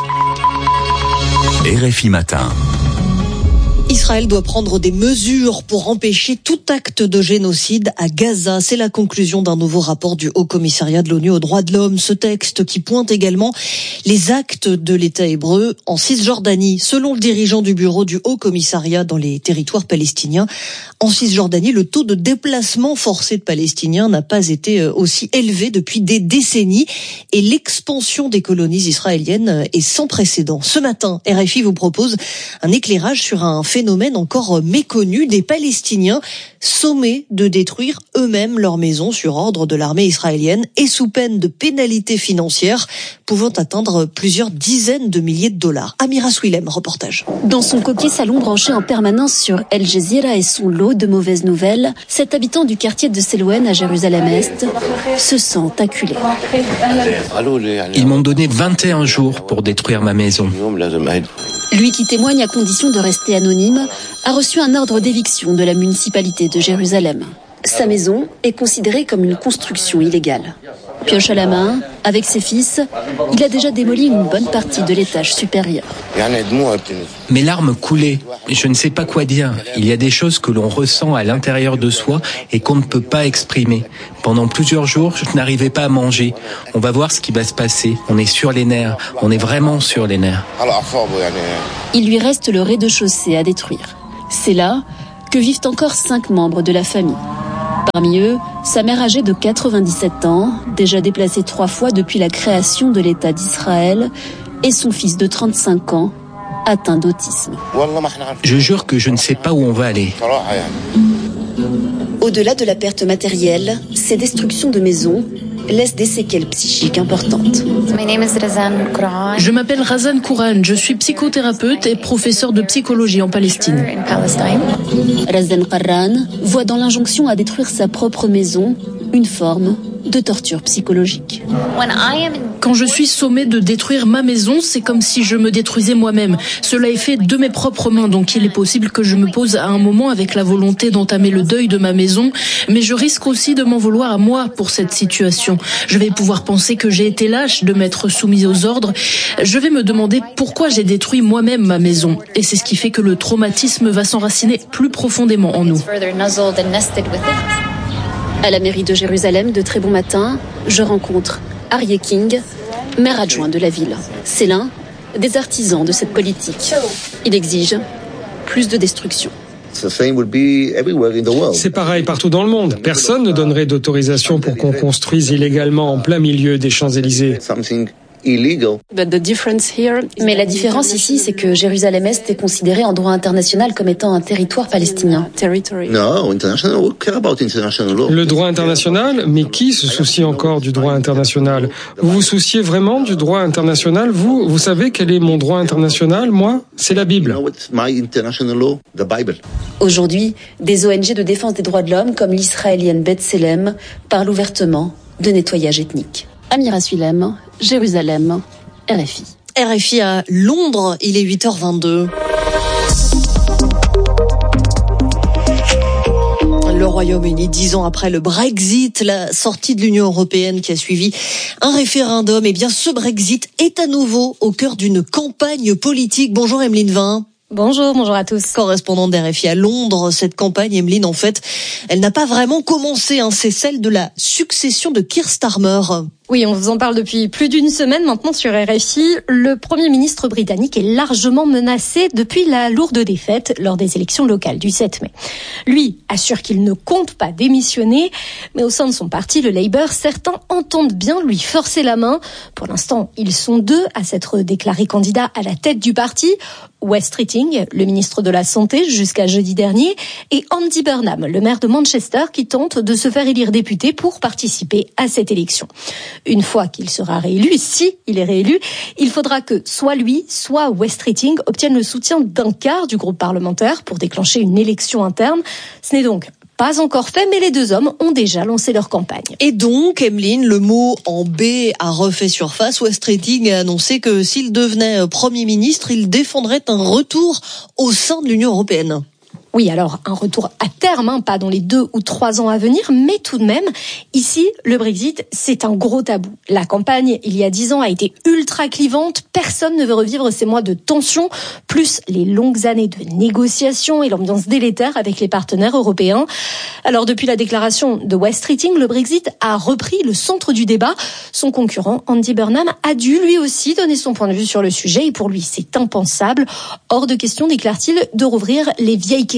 R F I Matin. Israël doit prendre des mesures pour empêcher tout acte de génocide à Gaza. C'est la conclusion d'un nouveau rapport du Haut-Commissariat de l'ONU aux droits de l'homme. Ce texte qui pointe également les actes de l'État hébreu en Cisjordanie. Selon le dirigeant du bureau du Haut-Commissariat dans les territoires palestiniens, en Cisjordanie, le taux de déplacement forcé de Palestiniens n'a pas été aussi élevé depuis des décennies et l'expansion des colonies israéliennes est sans précédent. Ce matin, R F I vous propose un éclairage sur un phénomène phénomène encore méconnu, des Palestiniens sommés de détruire eux-mêmes leurs maisons sur ordre de l'armée israélienne et sous peine de pénalités financières pouvant atteindre plusieurs dizaines de milliers de dollars. Amira Swilem, reportage. Dans son coquet salon branché en permanence sur El Jazeera et son lot de mauvaises nouvelles, cet habitant du quartier de Selouen à Jérusalem-Est se sent acculé. Ils m'ont donné vingt et un jours pour détruire ma maison. Lui, qui témoigne à condition de rester anonyme, a reçu un ordre d'éviction de la municipalité de Jérusalem. Sa maison est considérée comme une construction illégale. Pioche à la main, avec ses fils, il a déjà démoli une bonne partie de l'étage supérieur. Mes larmes coulaient. Je ne sais pas quoi dire. Il y a des choses que l'on ressent à l'intérieur de soi et qu'on ne peut pas exprimer. Pendant plusieurs jours, je n'arrivais pas à manger. On va voir ce qui va se passer. On est sur les nerfs. On est vraiment sur les nerfs. Il lui reste le rez-de-chaussée à détruire. C'est là que vivent encore cinq membres de la famille. Parmi eux, sa mère âgée de quatre-vingt-dix-sept ans, déjà déplacée trois fois depuis la création de l'État d'Israël, et son fils de trente-cinq ans, atteint d'autisme. Je jure que je ne sais pas où on va aller. Au-delà de la perte matérielle, ces destructions de maisons laissent des séquelles psychiques importantes. Je m'appelle Razan Kouran, je suis psychothérapeute et professeur de psychologie en Palestine. Razan Kouran voit dans l'injonction à détruire sa propre maison une forme de torture psychologique. Quand je suis sommée de détruire ma maison, c'est comme si je me détruisais moi-même. Cela est fait de mes propres mains, donc il est possible que je me pose à un moment avec la volonté d'entamer le deuil de ma maison, mais je risque aussi de m'en vouloir à moi pour cette situation. Je vais pouvoir penser que j'ai été lâche de m'être soumise aux ordres. Je vais me demander pourquoi j'ai détruit moi-même ma maison. Et c'est ce qui fait que le traumatisme va s'enraciner plus profondément en nous. À la mairie de Jérusalem, de très bon matin, je rencontre Aryeh King, maire adjoint de la ville. C'est l'un des artisans de cette politique. Il exige plus de destruction. C'est pareil partout dans le monde. Personne ne donnerait d'autorisation pour qu'on construise illégalement en plein milieu des Champs-Élysées. Mais la différence ici, c'est que Jérusalem-Est est considéré en droit international comme étant un territoire palestinien. Le droit international? Mais qui se soucie encore du droit international? Vous vous souciez vraiment du droit international? Vous, vous savez quel est mon droit international? Moi, c'est la Bible. Aujourd'hui, des O N G de défense des droits de l'homme comme l'israélienne B'Tselem parlent ouvertement de nettoyage ethnique. Amira Swilem, Jérusalem, R F I. R F I à Londres, il est huit heures vingt-deux. Le Royaume-Uni, dix ans après le Brexit, la sortie de l'Union européenne qui a suivi un référendum, eh bien ce Brexit est à nouveau au cœur d'une campagne politique. Bonjour Emeline Vin. Bonjour, bonjour à tous. Correspondante d'R F I à Londres, cette campagne, Emeline, en fait, elle n'a pas vraiment commencé, hein, c'est celle de la succession de Keir Starmer. Oui, on vous en parle depuis plus d'une semaine maintenant sur R F I. Le Premier ministre britannique est largement menacé depuis la lourde défaite lors des élections locales du sept mai. Lui assure qu'il ne compte pas démissionner, mais au sein de son parti, le Labour, certains entendent bien lui forcer la main. Pour l'instant, ils sont deux à s'être déclarés candidats à la tête du parti. Wes Streeting, le ministre de la Santé jusqu'à jeudi dernier, et Andy Burnham, le maire de Manchester, qui tente de se faire élire député pour participer à cette élection. Une fois qu'il sera réélu, si il est réélu, il faudra que soit lui, soit Wes Streeting obtiennent le soutien d'un quart du groupe parlementaire pour déclencher une élection interne. Ce n'est donc pas encore fait, mais les deux hommes ont déjà lancé leur campagne. Et donc, Emeline, le mot en B a refait surface. Wes Streeting a annoncé que s'il devenait Premier ministre, il défendrait un retour au sein de l'Union européenne. Oui, alors un retour à terme, hein, pas dans les deux ou trois ans à venir, mais tout de même, ici, le Brexit, c'est un gros tabou. La campagne, il y a dix ans, a été ultra clivante. Personne ne veut revivre ces mois de tension, plus les longues années de négociations et l'ambiance délétère avec les partenaires européens. Alors, depuis la déclaration de Wes Streeting, le Brexit a repris le centre du débat. Son concurrent, Andy Burnham, a dû lui aussi donner son point de vue sur le sujet, et pour lui, c'est impensable. Hors de question, déclare-t-il, de rouvrir les vieilles questions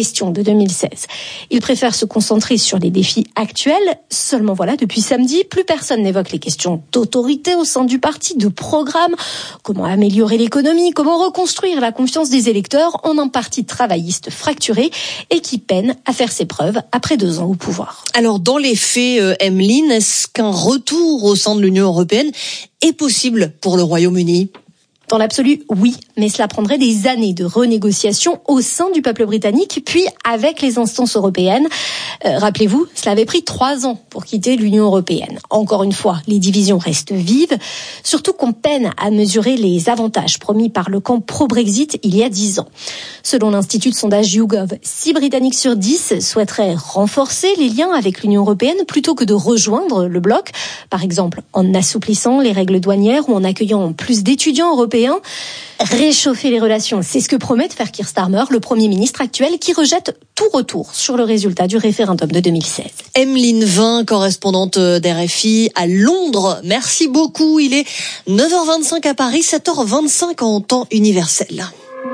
questions de deux mille seize. Il préfère se concentrer sur les défis actuels. Seulement voilà, depuis samedi, plus personne n'évoque les questions d'autorité au sein du parti, de programme, comment améliorer l'économie, comment reconstruire la confiance des électeurs en un parti travailliste fracturé et qui peine à faire ses preuves après deux ans au pouvoir. Alors dans les faits, euh, Emeline, est-ce qu'un retour au sein de l'Union européenne est possible pour le Royaume-Uni ? Dans l'absolu, oui, mais cela prendrait des années de renégociation au sein du peuple britannique, puis avec les instances européennes. Euh, rappelez-vous, cela avait pris trois ans pour quitter l'Union européenne. Encore une fois, les divisions restent vives, surtout qu'on peine à mesurer les avantages promis par le camp pro-Brexit il y a dix ans. Selon l'Institut de sondage YouGov, six Britanniques sur dix souhaiteraient renforcer les liens avec l'Union européenne plutôt que de rejoindre le bloc, par exemple en assouplissant les règles douanières ou en accueillant plus d'étudiants européens. Réchauffer les relations, c'est ce que promet de faire Keir Starmer, le Premier ministre actuel, qui rejette tout retour sur le résultat du référendum de deux mille seize. Emeline Vin, correspondante d'R F I à Londres. Merci beaucoup. Il est neuf heures vingt-cinq à Paris, sept heures vingt-cinq en temps universel.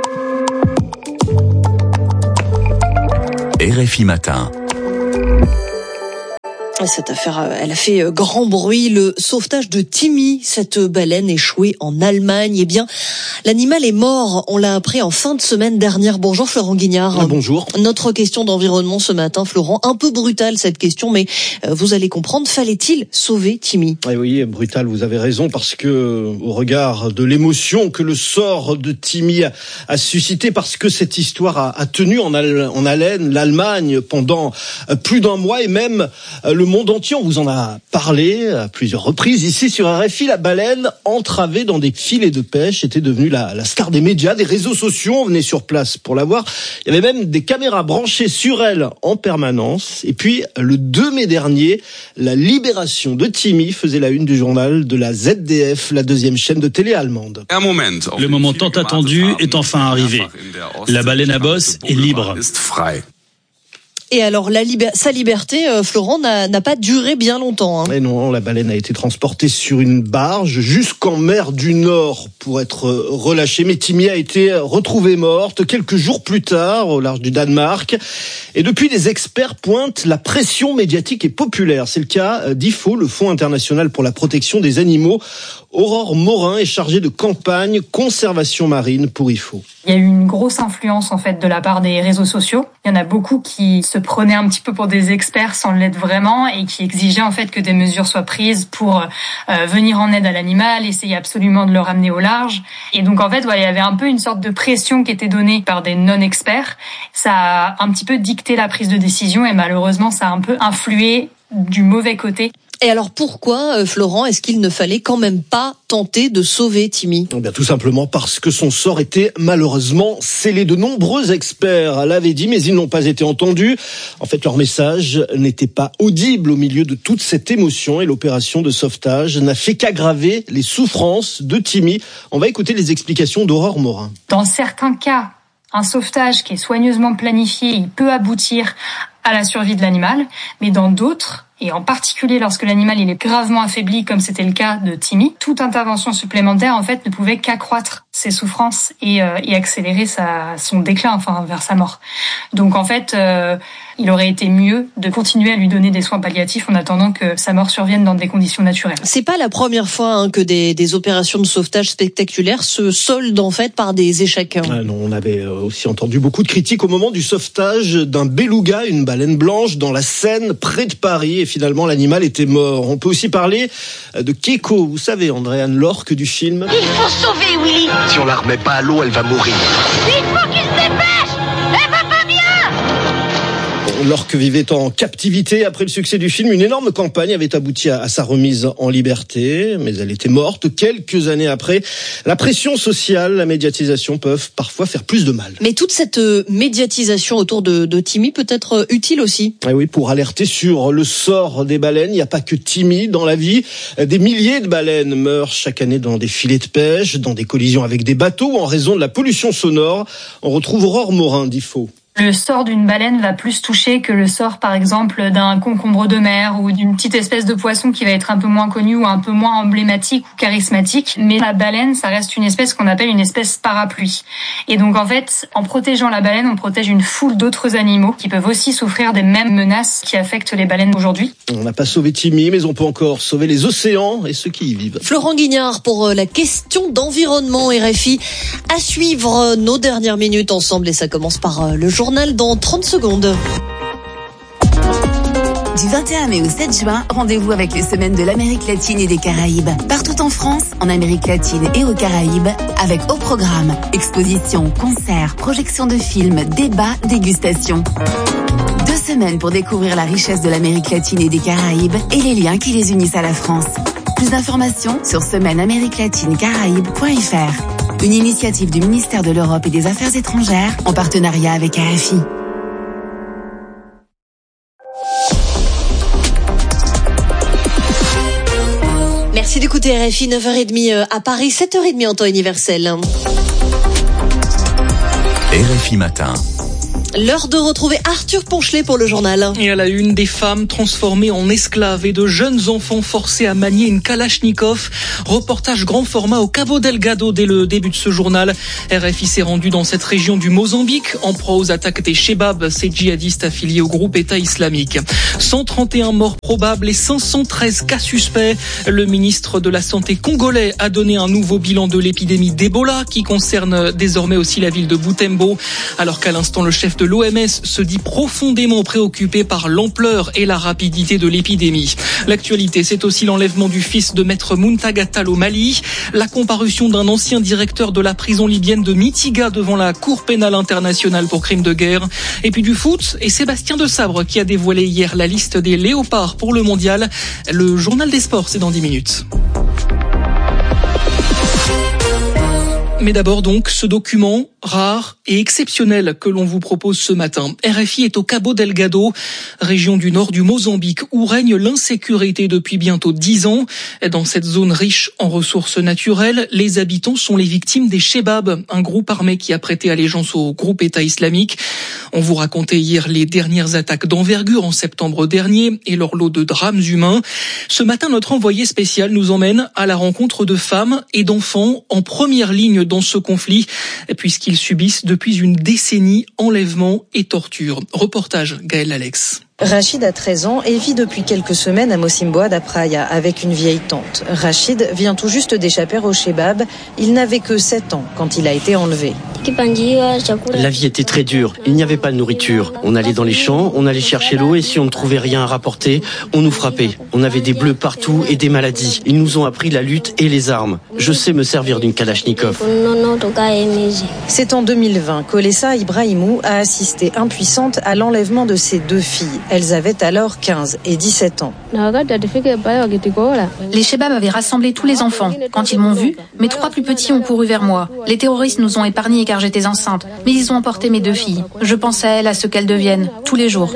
R F I Matin. Cette affaire, elle a fait grand bruit. Le sauvetage de Timmy, cette baleine échouée en Allemagne. Eh bien, l'animal est mort. On l'a appris en fin de semaine dernière. Bonjour Florent Guignard. Ah, bonjour. Notre question d'environnement ce matin, Florent. Un peu brutale cette question, mais vous allez comprendre. Fallait-il sauver Timmy ? Oui, oui, brutal. Vous avez raison parce que, au regard de l'émotion que le sort de Timmy a, a suscité, parce que cette histoire a, a tenu en, al, en haleine l'Allemagne pendant plus d'un mois et même le monde entier, on vous en a parlé à plusieurs reprises. Ici, sur R F I, la baleine entravée dans des filets de pêche était devenue la, la star des médias, des réseaux sociaux. On venait sur place pour la voir. Il y avait même des caméras branchées sur elle en permanence. Et puis, le deux mai dernier, la libération de Timmy faisait la une du journal de la Z D F, la deuxième chaîne de télé allemande. Le moment tant attendu est enfin arrivé. La baleine à bosse est libre. Et alors, la liber- sa liberté, euh, Florent, n'a, n'a pas duré bien longtemps. Hein. Et non, la baleine a été transportée sur une barge jusqu'en mer du Nord pour être relâchée. Mais Timmy a été retrouvée morte quelques jours plus tard au large du Danemark. Et depuis, les experts pointent la pression médiatique et populaire. C'est le cas d'I F O, le Fonds international pour la protection des animaux. Aurore Morin est chargée de campagne conservation marine pour I F O. Il y a eu une grosse influence en fait de la part des réseaux sociaux. Il y en a beaucoup qui se prenaient un petit peu pour des experts sans l'être vraiment et qui exigeaient en fait que des mesures soient prises pour euh, venir en aide à l'animal, essayer absolument de le ramener au large. Et donc en fait, voilà, il y avait un peu une sorte de pression qui était donnée par des non-experts. Ça a un petit peu dicté la prise de décision et malheureusement, ça a un peu influé du mauvais côté. Et alors pourquoi, Florent, est-ce qu'il ne fallait quand même pas tenter de sauver Timmy ? Eh bien, tout simplement parce que son sort était malheureusement scellé. De nombreux experts l'avaient dit, mais ils n'ont pas été entendus. En fait, leur message n'était pas audible au milieu de toute cette émotion et l'opération de sauvetage n'a fait qu'aggraver les souffrances de Timmy. On va écouter les explications d'Aurore Morin. Dans certains cas, un sauvetage qui est soigneusement planifié, il peut aboutir à la survie de l'animal, mais dans d'autres, et en particulier lorsque l'animal il est gravement affaibli, comme c'était le cas de Timmy, toute intervention supplémentaire en fait ne pouvait qu'accroître ses souffrances et, euh, et accélérer sa, son déclin, enfin vers sa mort. Donc en fait, euh, il aurait été mieux de continuer à lui donner des soins palliatifs en attendant que sa mort survienne dans des conditions naturelles. C'est pas la première fois hein, que des, des opérations de sauvetage spectaculaires se soldent en fait par des échecs. Ah non, on avait aussi entendu beaucoup de critiques au moment du sauvetage d'un beluga, une baleine blanche, dans la Seine, près de Paris. Et finalement, l'animal était mort. On peut aussi parler de Keiko, vous savez, Andréane Lorque du film. Il faut sauver Willy. Si on la remet pas à l'eau, elle va mourir. Il faut qu'il se dépêche. Elle va pas bien. Lorque vivait en captivité. Après le succès du film, une énorme campagne avait abouti à, à sa remise en liberté, mais elle était morte quelques années après. La pression sociale, la médiatisation peuvent parfois faire plus de mal. Mais toute cette médiatisation autour de, de Timmy peut être utile aussi. Et oui, pour alerter sur le sort des baleines. Il n'y a pas que Timmy dans la vie. Des milliers de baleines meurent chaque année dans des filets de pêche, dans des collisions avec des bateaux ou en raison de la pollution sonore. On retrouve Aurore Morin d'I F O. Le sort d'une baleine va plus toucher que le sort, par exemple, d'un concombre de mer ou d'une petite espèce de poisson qui va être un peu moins connu ou un peu moins emblématique ou charismatique. Mais la baleine, ça reste une espèce qu'on appelle une espèce parapluie. Et donc, en fait, en protégeant la baleine, on protège une foule d'autres animaux qui peuvent aussi souffrir des mêmes menaces qui affectent les baleines aujourd'hui. On n'a pas sauvé Timmy, mais on peut encore sauver les océans et ceux qui y vivent. Florent Guignard pour la question d'environnement R F I. À suivre nos dernières minutes ensemble et ça commence par le journal dans trente secondes. Du vingt et un mai au sept juin, rendez-vous avec les semaines de l'Amérique latine et des Caraïbes. Partout en France, en Amérique latine et aux Caraïbes, avec au programme expositions, concerts, projections de films, débats, dégustations. Deux semaines pour découvrir la richesse de l'Amérique latine et des Caraïbes et les liens qui les unissent à la France. Plus d'informations sur semaine amérique latine caraïbes point f r. Une initiative du ministère de l'Europe et des Affaires étrangères en partenariat avec R F I. Merci d'écouter R F I, neuf heures trente à Paris, sept heures trente en temps universel. R F I Matin. L'heure de retrouver Arthur Ponchelet pour le journal. Et à la une, des femmes transformées en esclaves et de jeunes enfants forcés à manier une Kalachnikov. Reportage grand format au Cabo Delgado dès le début de ce journal. R F I s'est rendu dans cette région du Mozambique en proie aux attaques des Chebab, ces djihadistes affiliés au groupe État islamique. cent trente et un morts probables et cinq cent treize cas suspects. Le ministre de la Santé congolais a donné un nouveau bilan de l'épidémie d'Ebola qui concerne désormais aussi la ville de Butembo. Alors qu'à l'instant, le chef de l'O M S se dit profondément préoccupé par l'ampleur et la rapidité de l'épidémie. L'actualité, c'est aussi l'enlèvement du fils de maître Muntaga Tall au Mali, la comparution d'un ancien directeur de la prison libyenne de Mitiga devant la Cour pénale internationale pour crimes de guerre, et puis du foot et Sébastien Desabre qui a dévoilé hier la liste des léopards pour le mondial. Le journal des sports, c'est dans dix minutes. Mais d'abord donc, ce document rare et exceptionnel que l'on vous propose ce matin. R F I est au Cabo Delgado, région du nord du Mozambique, où règne l'insécurité depuis bientôt dix ans. Dans cette zone riche en ressources naturelles, les habitants sont les victimes des Chebab, un groupe armé qui a prêté allégeance au groupe État islamique. On vous racontait hier les dernières attaques d'envergure en septembre dernier et leur lot de drames humains. Ce matin, notre envoyé spécial nous emmène à la rencontre de femmes et d'enfants en première ligne dans ce conflit, puisqu'ils subissent depuis une décennie enlèvements et tortures. Reportage Gaël Alex. Rachid a treize ans et vit depuis quelques semaines à Mocimboa da Praia avec une vieille tante. Rachid vient tout juste d'échapper au Chebab. Il n'avait que sept ans quand il a été enlevé. La vie était très dure. Il n'y avait pas de nourriture. On allait dans les champs, on allait chercher l'eau et si on ne trouvait rien à rapporter, on nous frappait. On avait des bleus partout et des maladies. Ils nous ont appris la lutte et les armes. Je sais me servir d'une Kalachnikov. C'est en deux mille vingt qu'Olessa Ibrahimou a assisté impuissante à l'enlèvement de ses deux filles. Elles avaient alors quinze et dix-sept ans. Les Chebab avaient rassemblé tous les enfants. Quand ils m'ont vu, mes trois plus petits ont couru vers moi. Les terroristes nous ont épargnés car j'étais enceinte, mais ils ont emporté mes deux filles. Je pense à elles, à ce qu'elles deviennent, tous les jours.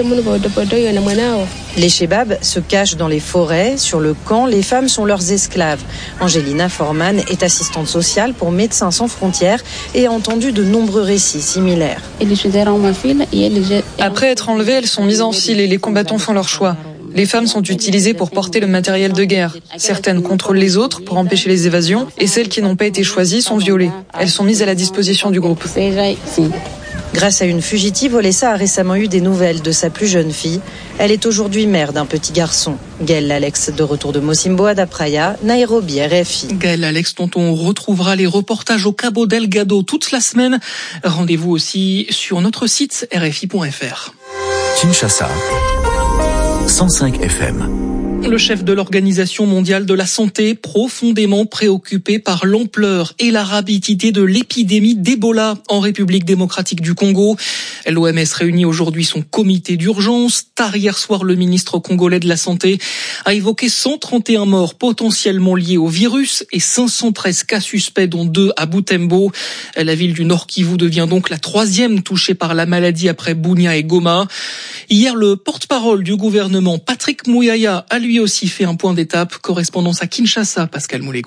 Les Chebab se cachent dans les forêts. Sur le camp, les femmes sont leurs esclaves. Angelina Forman est assistante sociale pour Médecins sans frontières et a entendu de nombreux récits similaires. Après être enlevées, elles sont mises en file et les combattants font leur choix. Les femmes sont utilisées pour porter le matériel de guerre. Certaines contrôlent les autres pour empêcher les évasions et celles qui n'ont pas été choisies sont violées. Elles sont mises à la disposition du groupe. Grâce à une fugitive, Olessa a récemment eu des nouvelles de sa plus jeune fille. Elle est aujourd'hui mère d'un petit garçon. Gaël Alex, de retour de Mocimboa da Praia, Nairobi, R F I. Gaël Alex, dont on retrouvera les reportages au Cabo Delgado toute la semaine. Rendez-vous aussi sur notre site r f i point f r. Kinshasa, cent cinq F M. Le chef de l'Organisation mondiale de la santé, profondément préoccupé par l'ampleur et la rapidité de l'épidémie d'Ebola en République démocratique du Congo. L'O M S réunit aujourd'hui son comité d'urgence. Tard hier soir, le ministre congolais de la Santé a évoqué cent trente et un morts potentiellement liés au virus et cinq cent treize cas suspects, dont deux à Butembo. La ville du Nord Kivu devient donc la troisième touchée par la maladie après Bunia et Goma. Hier, le porte-parole du gouvernement, Patrick Mouyaya, a lui aussi fait un point d'étape. Correspondance à Kinshasa, Pascal Moulégois.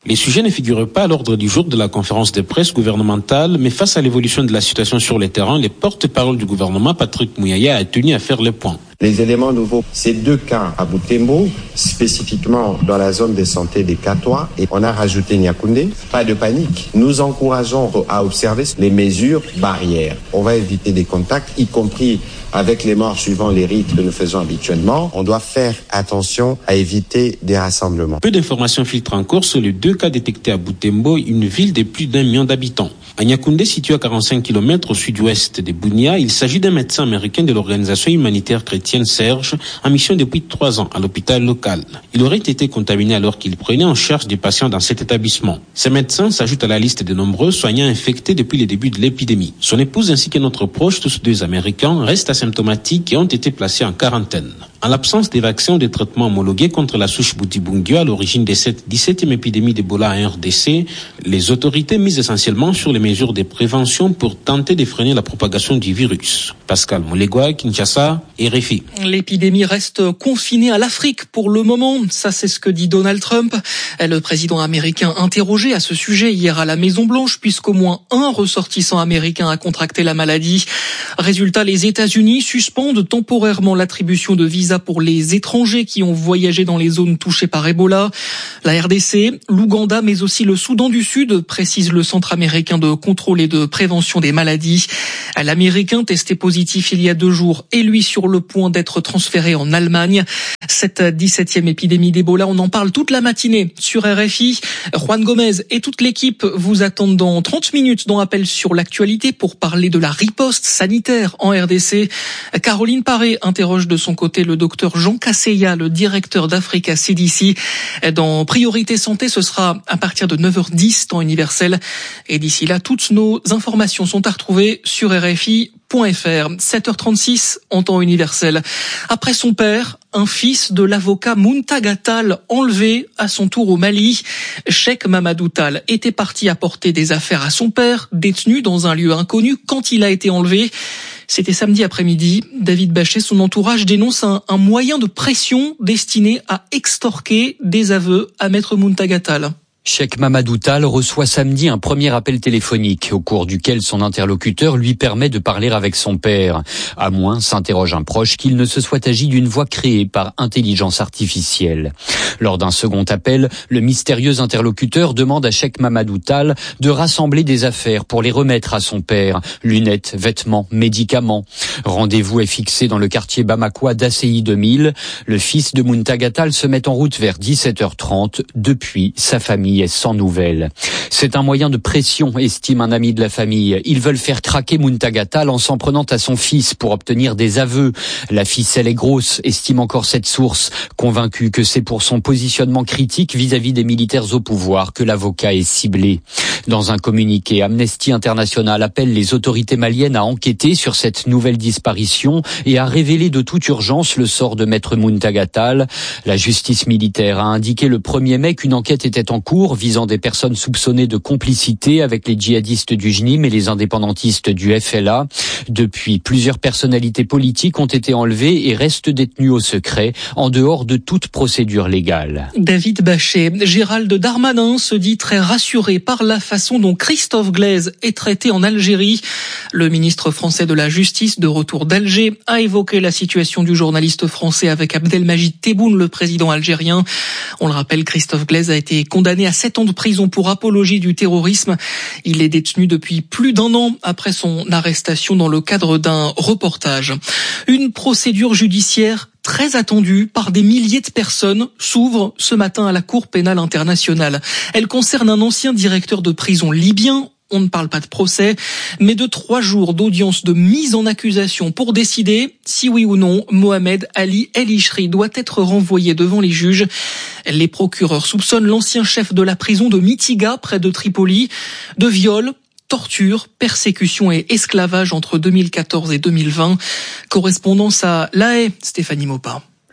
Les sujets ne figurent pas à l'ordre du jour de la conférence de presse gouvernementale, mais face à l'évolution de la situation sur le terrain, le porte-parole du gouvernement, Patrick Muyaya, a tenu à faire le point. Les éléments nouveaux, c'est deux cas à Butembo, spécifiquement dans la zone de santé des Katoa, et on a rajouté Niakoundé. Pas de panique. Nous encourageons à observer les mesures barrières. On va éviter des contacts, y compris avec les morts suivant les rites que nous faisons habituellement. On doit faire attention à éviter des rassemblements. Peu d'informations filtrent encore sur les deux cas détectés à Butembo, une ville de plus d'un million d'habitants. À Niakoundé, situé à quarante-cinq kilomètres au sud-ouest de Bunia, il s'agit d'un médecin américain de l'organisation humanitaire chrétienne Serge, en mission depuis trois ans à l'hôpital local. Il aurait été contaminé alors qu'il prenait en charge des patients dans cet établissement. Ce médecin s'ajoute à la liste de nombreux soignants infectés depuis le début de l'épidémie. Son épouse ainsi qu'un autre proche, tous deux américains, restent asymptomatiques et ont été placés en quarantaine. En l'absence des vaccins ou des traitements homologués contre la souche Bundibugyo à l'origine de cette dix-septième épidémie d'Ebola en R D C, les autorités misent essentiellement sur les mesures de prévention pour tenter de freiner la propagation du virus. Pascal Molegwa, Kinshasa, R F I. L'épidémie reste confinée à l'Afrique pour le moment. Ça, c'est ce que dit Donald Trump. Le président américain interrogé à ce sujet hier à la Maison-Blanche, puisqu'au moins un ressortissant américain a contracté la maladie. Résultat, les États-Unis suspendent temporairement l'attribution de visas pour les étrangers qui ont voyagé dans les zones touchées par Ebola. La R D C, l'Ouganda, mais aussi le Soudan du Sud, précise le Centre américain de contrôle et de prévention des maladies. L'Américain testé positif il y a deux jours est lui sur le point d'être transféré en Allemagne. Cette dix-septième épidémie d'Ebola, on en parle toute la matinée sur R F I. Juan Gomez et toute l'équipe vous attendent dans trente minutes dans Appel sur l'actualité pour parler de la riposte sanitaire en R D C. Caroline Paré interroge de son côté le docteur Jean Casseya, le directeur d'Africa C D C. Dans Priorité Santé, ce sera à partir de neuf heures dix, temps universel. Et d'ici là, toutes nos informations sont à retrouver sur R F I point F R. sept heures trente-six en temps universel. Après son père, un fils de l'avocat Muntaga Tall enlevé à son tour au Mali. Cheikh Mamadou Tall était parti apporter des affaires à son père, détenu dans un lieu inconnu quand il a été enlevé. C'était samedi après-midi. David Bachet, son entourage dénonce un, un moyen de pression destiné à extorquer des aveux à Maître Muntaga Tall. Cheikh Mamadou Tall reçoit samedi un premier appel téléphonique au cours duquel son interlocuteur lui permet de parler avec son père. À moins, s'interroge un proche, qu'il ne se soit agi d'une voix créée par intelligence artificielle. Lors d'un second appel, le mystérieux interlocuteur demande à Cheikh Mamadou Tall de rassembler des affaires pour les remettre à son père. Lunettes, vêtements, médicaments. Rendez-vous est fixé dans le quartier bamakois d'A C I deux mille. Le fils de Muntaga Tall se met en route vers dix-sept heures trente. Depuis, sa famille est sans nouvelles. C'est un moyen de pression, estime un ami de la famille. Ils veulent faire craquer Muntaga Tall en s'en prenant à son fils pour obtenir des aveux. La ficelle est grosse, estime encore cette source, convaincue que c'est pour son positionnement critique vis-à-vis des militaires au pouvoir que l'avocat est ciblé. Dans un communiqué, Amnesty International appelle les autorités maliennes à enquêter sur cette nouvelle disparition et à révéler de toute urgence le sort de Maître Muntaga Tall. La justice militaire a indiqué le premier mai qu'une enquête était en cours visant des personnes soupçonnées de complicité avec les djihadistes du J N I M et les indépendantistes du F L A. Depuis, plusieurs personnalités politiques ont été enlevées et restent détenues au secret, en dehors de toute procédure légale. David Bachet, Gérald Darmanin se dit très rassuré par la façon dont Christophe Glaise est traité en Algérie. Le ministre français de la Justice, de retour d'Alger, a évoqué la situation du journaliste français avec Abdelmajid Tebboune, le président algérien. On le rappelle, Christophe Glaise a été condamné à sept ans de prison pour apologie du terrorisme. Il est détenu depuis plus d'un an après son arrestation dans le cadre d'un reportage. Une procédure judiciaire très attendue par des milliers de personnes s'ouvre ce matin à la Cour pénale internationale. Elle concerne un ancien directeur de prison libyen. On ne parle pas de procès, mais de trois jours d'audience de mise en accusation pour décider si oui ou non Mohamed Ali El Ishri doit être renvoyé devant les juges. Les procureurs soupçonnent l'ancien chef de la prison de Mitiga, près de Tripoli, de viol, torture, persécution et esclavage entre deux mille quatorze et deux mille vingt. Correspondance à La Haye, Stéphanie Maupin.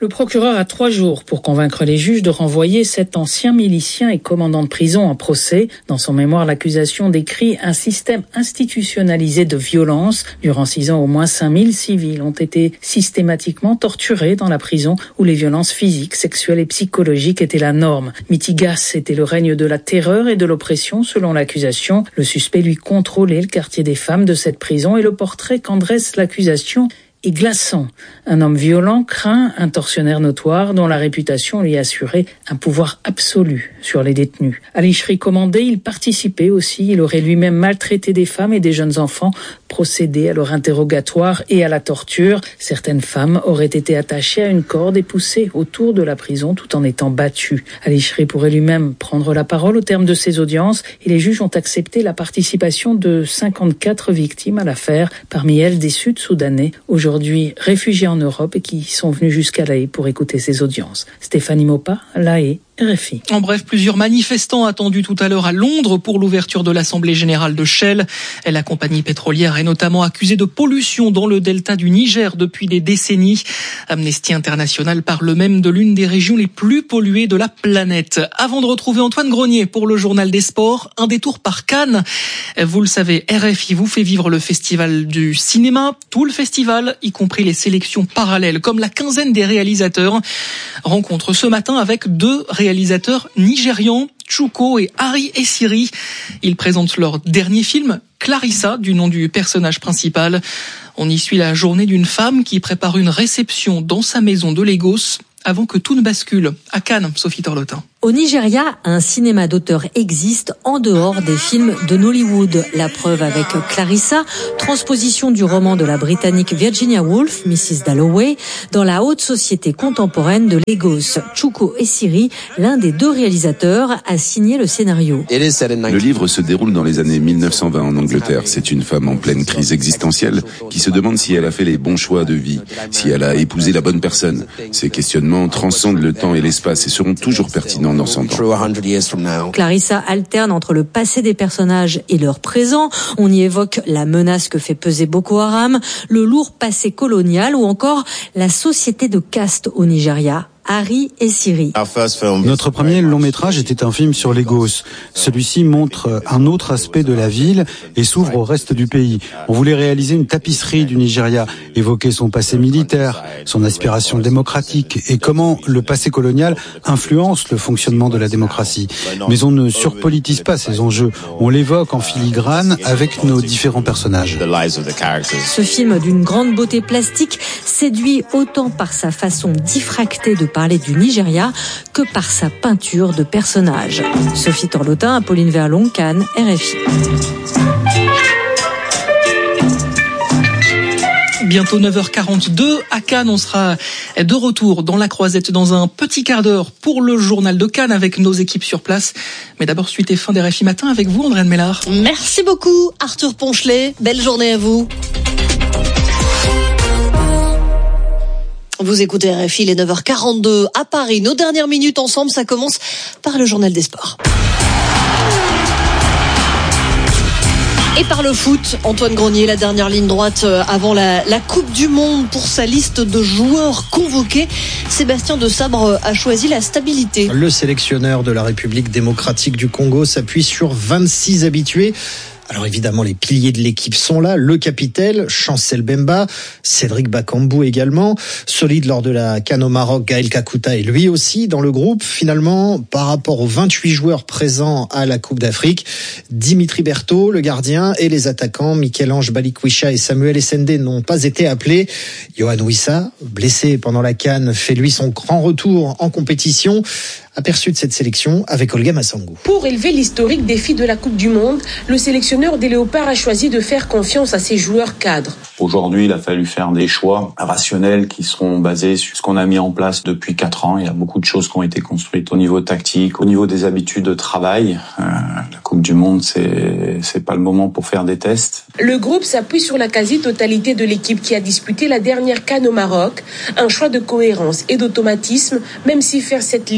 Le procureur a trois jours pour convaincre les juges de renvoyer cet ancien milicien et commandant de prison en procès. Dans son mémoire, l'accusation décrit un système institutionnalisé de violence. Durant six ans, au moins cinq mille civils ont été systématiquement torturés dans la prison où les violences physiques, sexuelles et psychologiques étaient la norme. Mitigas était le règne de la terreur et de l'oppression selon l'accusation. Le suspect lui contrôlait le quartier des femmes de cette prison et le portrait qu'en dresse l'accusation est glaçant. Un homme violent, craint, un tortionnaire notoire dont la réputation lui assurait un pouvoir absolu sur les détenus. À l'Icherie commandé, il participait aussi. Il aurait lui-même maltraité des femmes et des jeunes enfants, procédé à leur interrogatoire et à la torture. Certaines femmes auraient été attachées à une corde et poussées autour de la prison tout en étant battues. À l'Icherie pourrait lui-même prendre la parole au terme de ces audiences et les juges ont accepté la participation de cinquante-quatre victimes à l'affaire, parmi elles des Sud-Soudanais, aujourd'hui réfugiés en Europe et qui sont venus jusqu'à La Haye pour écouter ces audiences. Stéphanie Mopa, La Haye, R F I. En bref, plusieurs manifestants attendus tout à l'heure à Londres pour l'ouverture de l'Assemblée générale de Shell. La compagnie pétrolière est notamment accusée de pollution dans le delta du Niger depuis des décennies. Amnesty International parle même de l'une des régions les plus polluées de la planète. Avant de retrouver Antoine Grenier pour le journal des sports, un détour par Cannes. Vous le savez, R F I vous fait vivre le festival du cinéma, tout le festival, y compris les sélections parallèles, comme la quinzaine des réalisateurs. Rencontre ce matin avec deux réalisateurs réalisateurs nigérians, Chuko et Harry Essiri. Ils présentent leur dernier film, Clarissa, du nom du personnage principal. On y suit la journée d'une femme qui prépare une réception dans sa maison de Lagos avant que tout ne bascule. À Cannes, Sophie Torlotin. Au Nigeria, un cinéma d'auteur existe en dehors des films de Nollywood. La preuve avec Clarissa, transposition du roman de la Britannique Virginia Woolf, missus Dalloway, dans la haute société contemporaine de Lagos. Chuko Essiri, l'un des deux réalisateurs, a signé le scénario. Le livre se déroule dans les années mille neuf cent vingt en Angleterre. C'est une femme en pleine crise existentielle qui se demande si elle a fait les bons choix de vie, si elle a épousé la bonne personne. Ces questionnements transcendent le temps et l'espace et seront toujours pertinents dans son temps. Clarissa alterne entre le passé des personnages et leur présent. On y évoque la menace que fait peser Boko Haram, le lourd passé colonial ou encore la société de caste au Nigeria. Harry Essiri. Notre premier long métrage était un film sur Lagos. Celui-ci montre un autre aspect de la ville et s'ouvre au reste du pays. On voulait réaliser une tapisserie du Nigeria, évoquer son passé militaire, son aspiration démocratique et comment le passé colonial influence le fonctionnement de la démocratie. Mais on ne surpolitise pas ces enjeux. On l'évoque en filigrane avec nos différents personnages. Ce film d'une grande beauté plastique séduit autant par sa façon diffractée de parler du Nigeria que par sa peinture de personnages. Sophie Torlotin, Apolline Verlon, Cannes, R F I. Bientôt neuf heures quarante-deux à Cannes, on sera de retour dans la Croisette dans un petit quart d'heure pour le journal de Cannes avec nos équipes sur place. Mais d'abord, suite et fin des R F I Matin avec vous, Andréane Mélard. Merci beaucoup, Arthur Ponchelet. Belle journée à vous. Vous écoutez R F I, les neuf heures quarante-deux à Paris. Nos dernières minutes ensemble, ça commence par le journal des sports. Et par le foot, Antoine Grenier, la dernière ligne droite avant la, la Coupe du Monde pour sa liste de joueurs convoqués. Sébastien de Sabre a choisi la stabilité. Le sélectionneur de la République démocratique du Congo s'appuie sur vingt-six habitués. Alors évidemment, les piliers de l'équipe sont là. Le capitaine, Chancel Bemba, Cédric Bakambu également. Solide lors de la CAN au Maroc, Gaël Kakuta est lui aussi dans le groupe. Finalement, par rapport aux vingt-huit joueurs présents à la Coupe d'Afrique, Dimitri Berthaud, le gardien, et les attaquants Michel-Ange Balikwisha et Samuel Essende n'ont pas été appelés. Yohan Wissa, blessé pendant la CAN, fait lui son grand retour en compétition. Aperçu de cette sélection avec Olga Massangou. Pour élever l'historique défi de la Coupe du Monde, le sélectionneur des Léopards a choisi de faire confiance à ses joueurs cadres. Aujourd'hui, il a fallu faire des choix rationnels qui seront basés sur ce qu'on a mis en place depuis quatre ans. Il y a beaucoup de choses qui ont été construites au niveau tactique, au niveau des habitudes de travail. Euh, la Coupe du Monde, c'est c'est pas le moment pour faire des tests. Le groupe s'appuie sur la quasi-totalité de l'équipe qui a disputé la dernière CAN au Maroc. Un choix de cohérence et d'automatisme, même si faire cette liste finale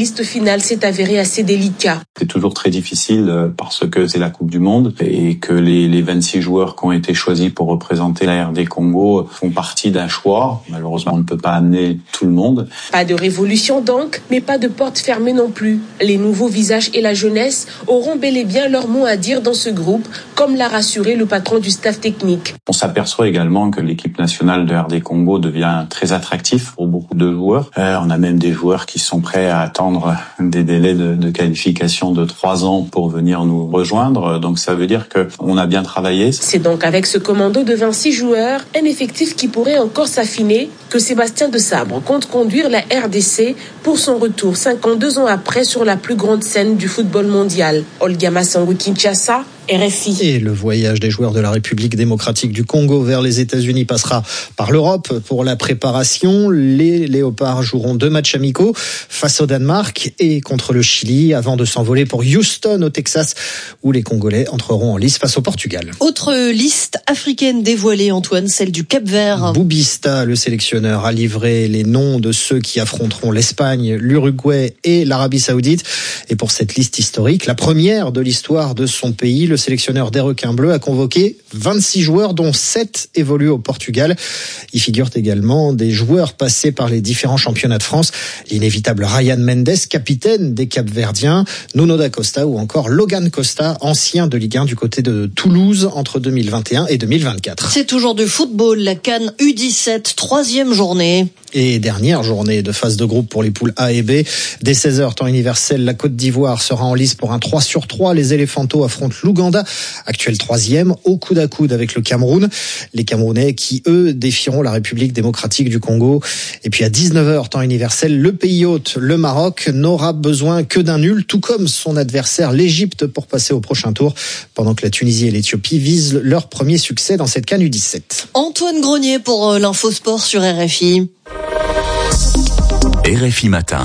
final s'est avéré assez délicat. C'est toujours très difficile parce que c'est la Coupe du Monde et que les, les vingt-six joueurs qui ont été choisis pour représenter la R D Congo font partie d'un choix. Malheureusement, on ne peut pas amener tout le monde. Pas de révolution donc, mais pas de porte fermée non plus. Les nouveaux visages et la jeunesse auront bel et bien leur mot à dire dans ce groupe, comme l'a rassuré le patron du staff technique. On s'aperçoit également que l'équipe nationale de R D Congo devient très attractive pour beaucoup de joueurs. Euh, on a même des joueurs qui sont prêts à attendre des délais de, de qualification de trois ans pour venir nous rejoindre. Donc ça veut dire qu'on a bien travaillé. C'est donc avec ce commando de vingt-six joueurs, un effectif qui pourrait encore s'affiner, que Sébastien Desabre compte conduire la R D C pour son retour cinquante-deux ans après sur la plus grande scène du football mondial. Olga Massangou, Kinshasa, R F I. Et le voyage des joueurs de la République démocratique du Congo vers les États-Unis passera par l'Europe pour la préparation. Les Léopards joueront deux matchs amicaux face au Danemark et contre le Chili avant de s'envoler pour Houston au Texas où les Congolais entreront en lice face au Portugal. Autre liste africaine dévoilée, Antoine, celle du Cap-Vert. Boubista, le sélectionneur, a livré les noms de ceux qui affronteront l'Espagne, l'Uruguay et l'Arabie Saoudite. Et pour cette liste historique, la première de l'histoire de son pays, le Le sélectionneur des Requins Bleus a convoqué vingt-six joueurs dont sept évoluent au Portugal. Y figurent également des joueurs passés par les différents championnats de France. L'inévitable Ryan Mendes, capitaine des Cap-Verdiens, Nuno da Costa ou encore Logan Costa, ancien de Ligue un du côté de Toulouse entre deux mille vingt et un et deux mille vingt-quatre. C'est toujours du football, la CAN U dix-sept, troisième journée. Et dernière journée de phase de groupe pour les poules A et B. Dès seize heures, temps universel, la Côte d'Ivoire sera en lice pour un trois sur trois. Les Éléphantos affrontent l'Ouganda, actuel troisième, au coude à coude avec le Cameroun. Les Camerounais qui, eux, défieront la République démocratique du Congo. Et puis à dix-neuf heures, temps universel, le pays hôte, le Maroc, n'aura besoin que d'un nul, tout comme son adversaire, l'Égypte, pour passer au prochain tour, pendant que la Tunisie et l'Éthiopie visent leur premier succès dans cette CAN U dix-sept. Antoine Grenier pour l'Infosport sur R F I. R F I Matin.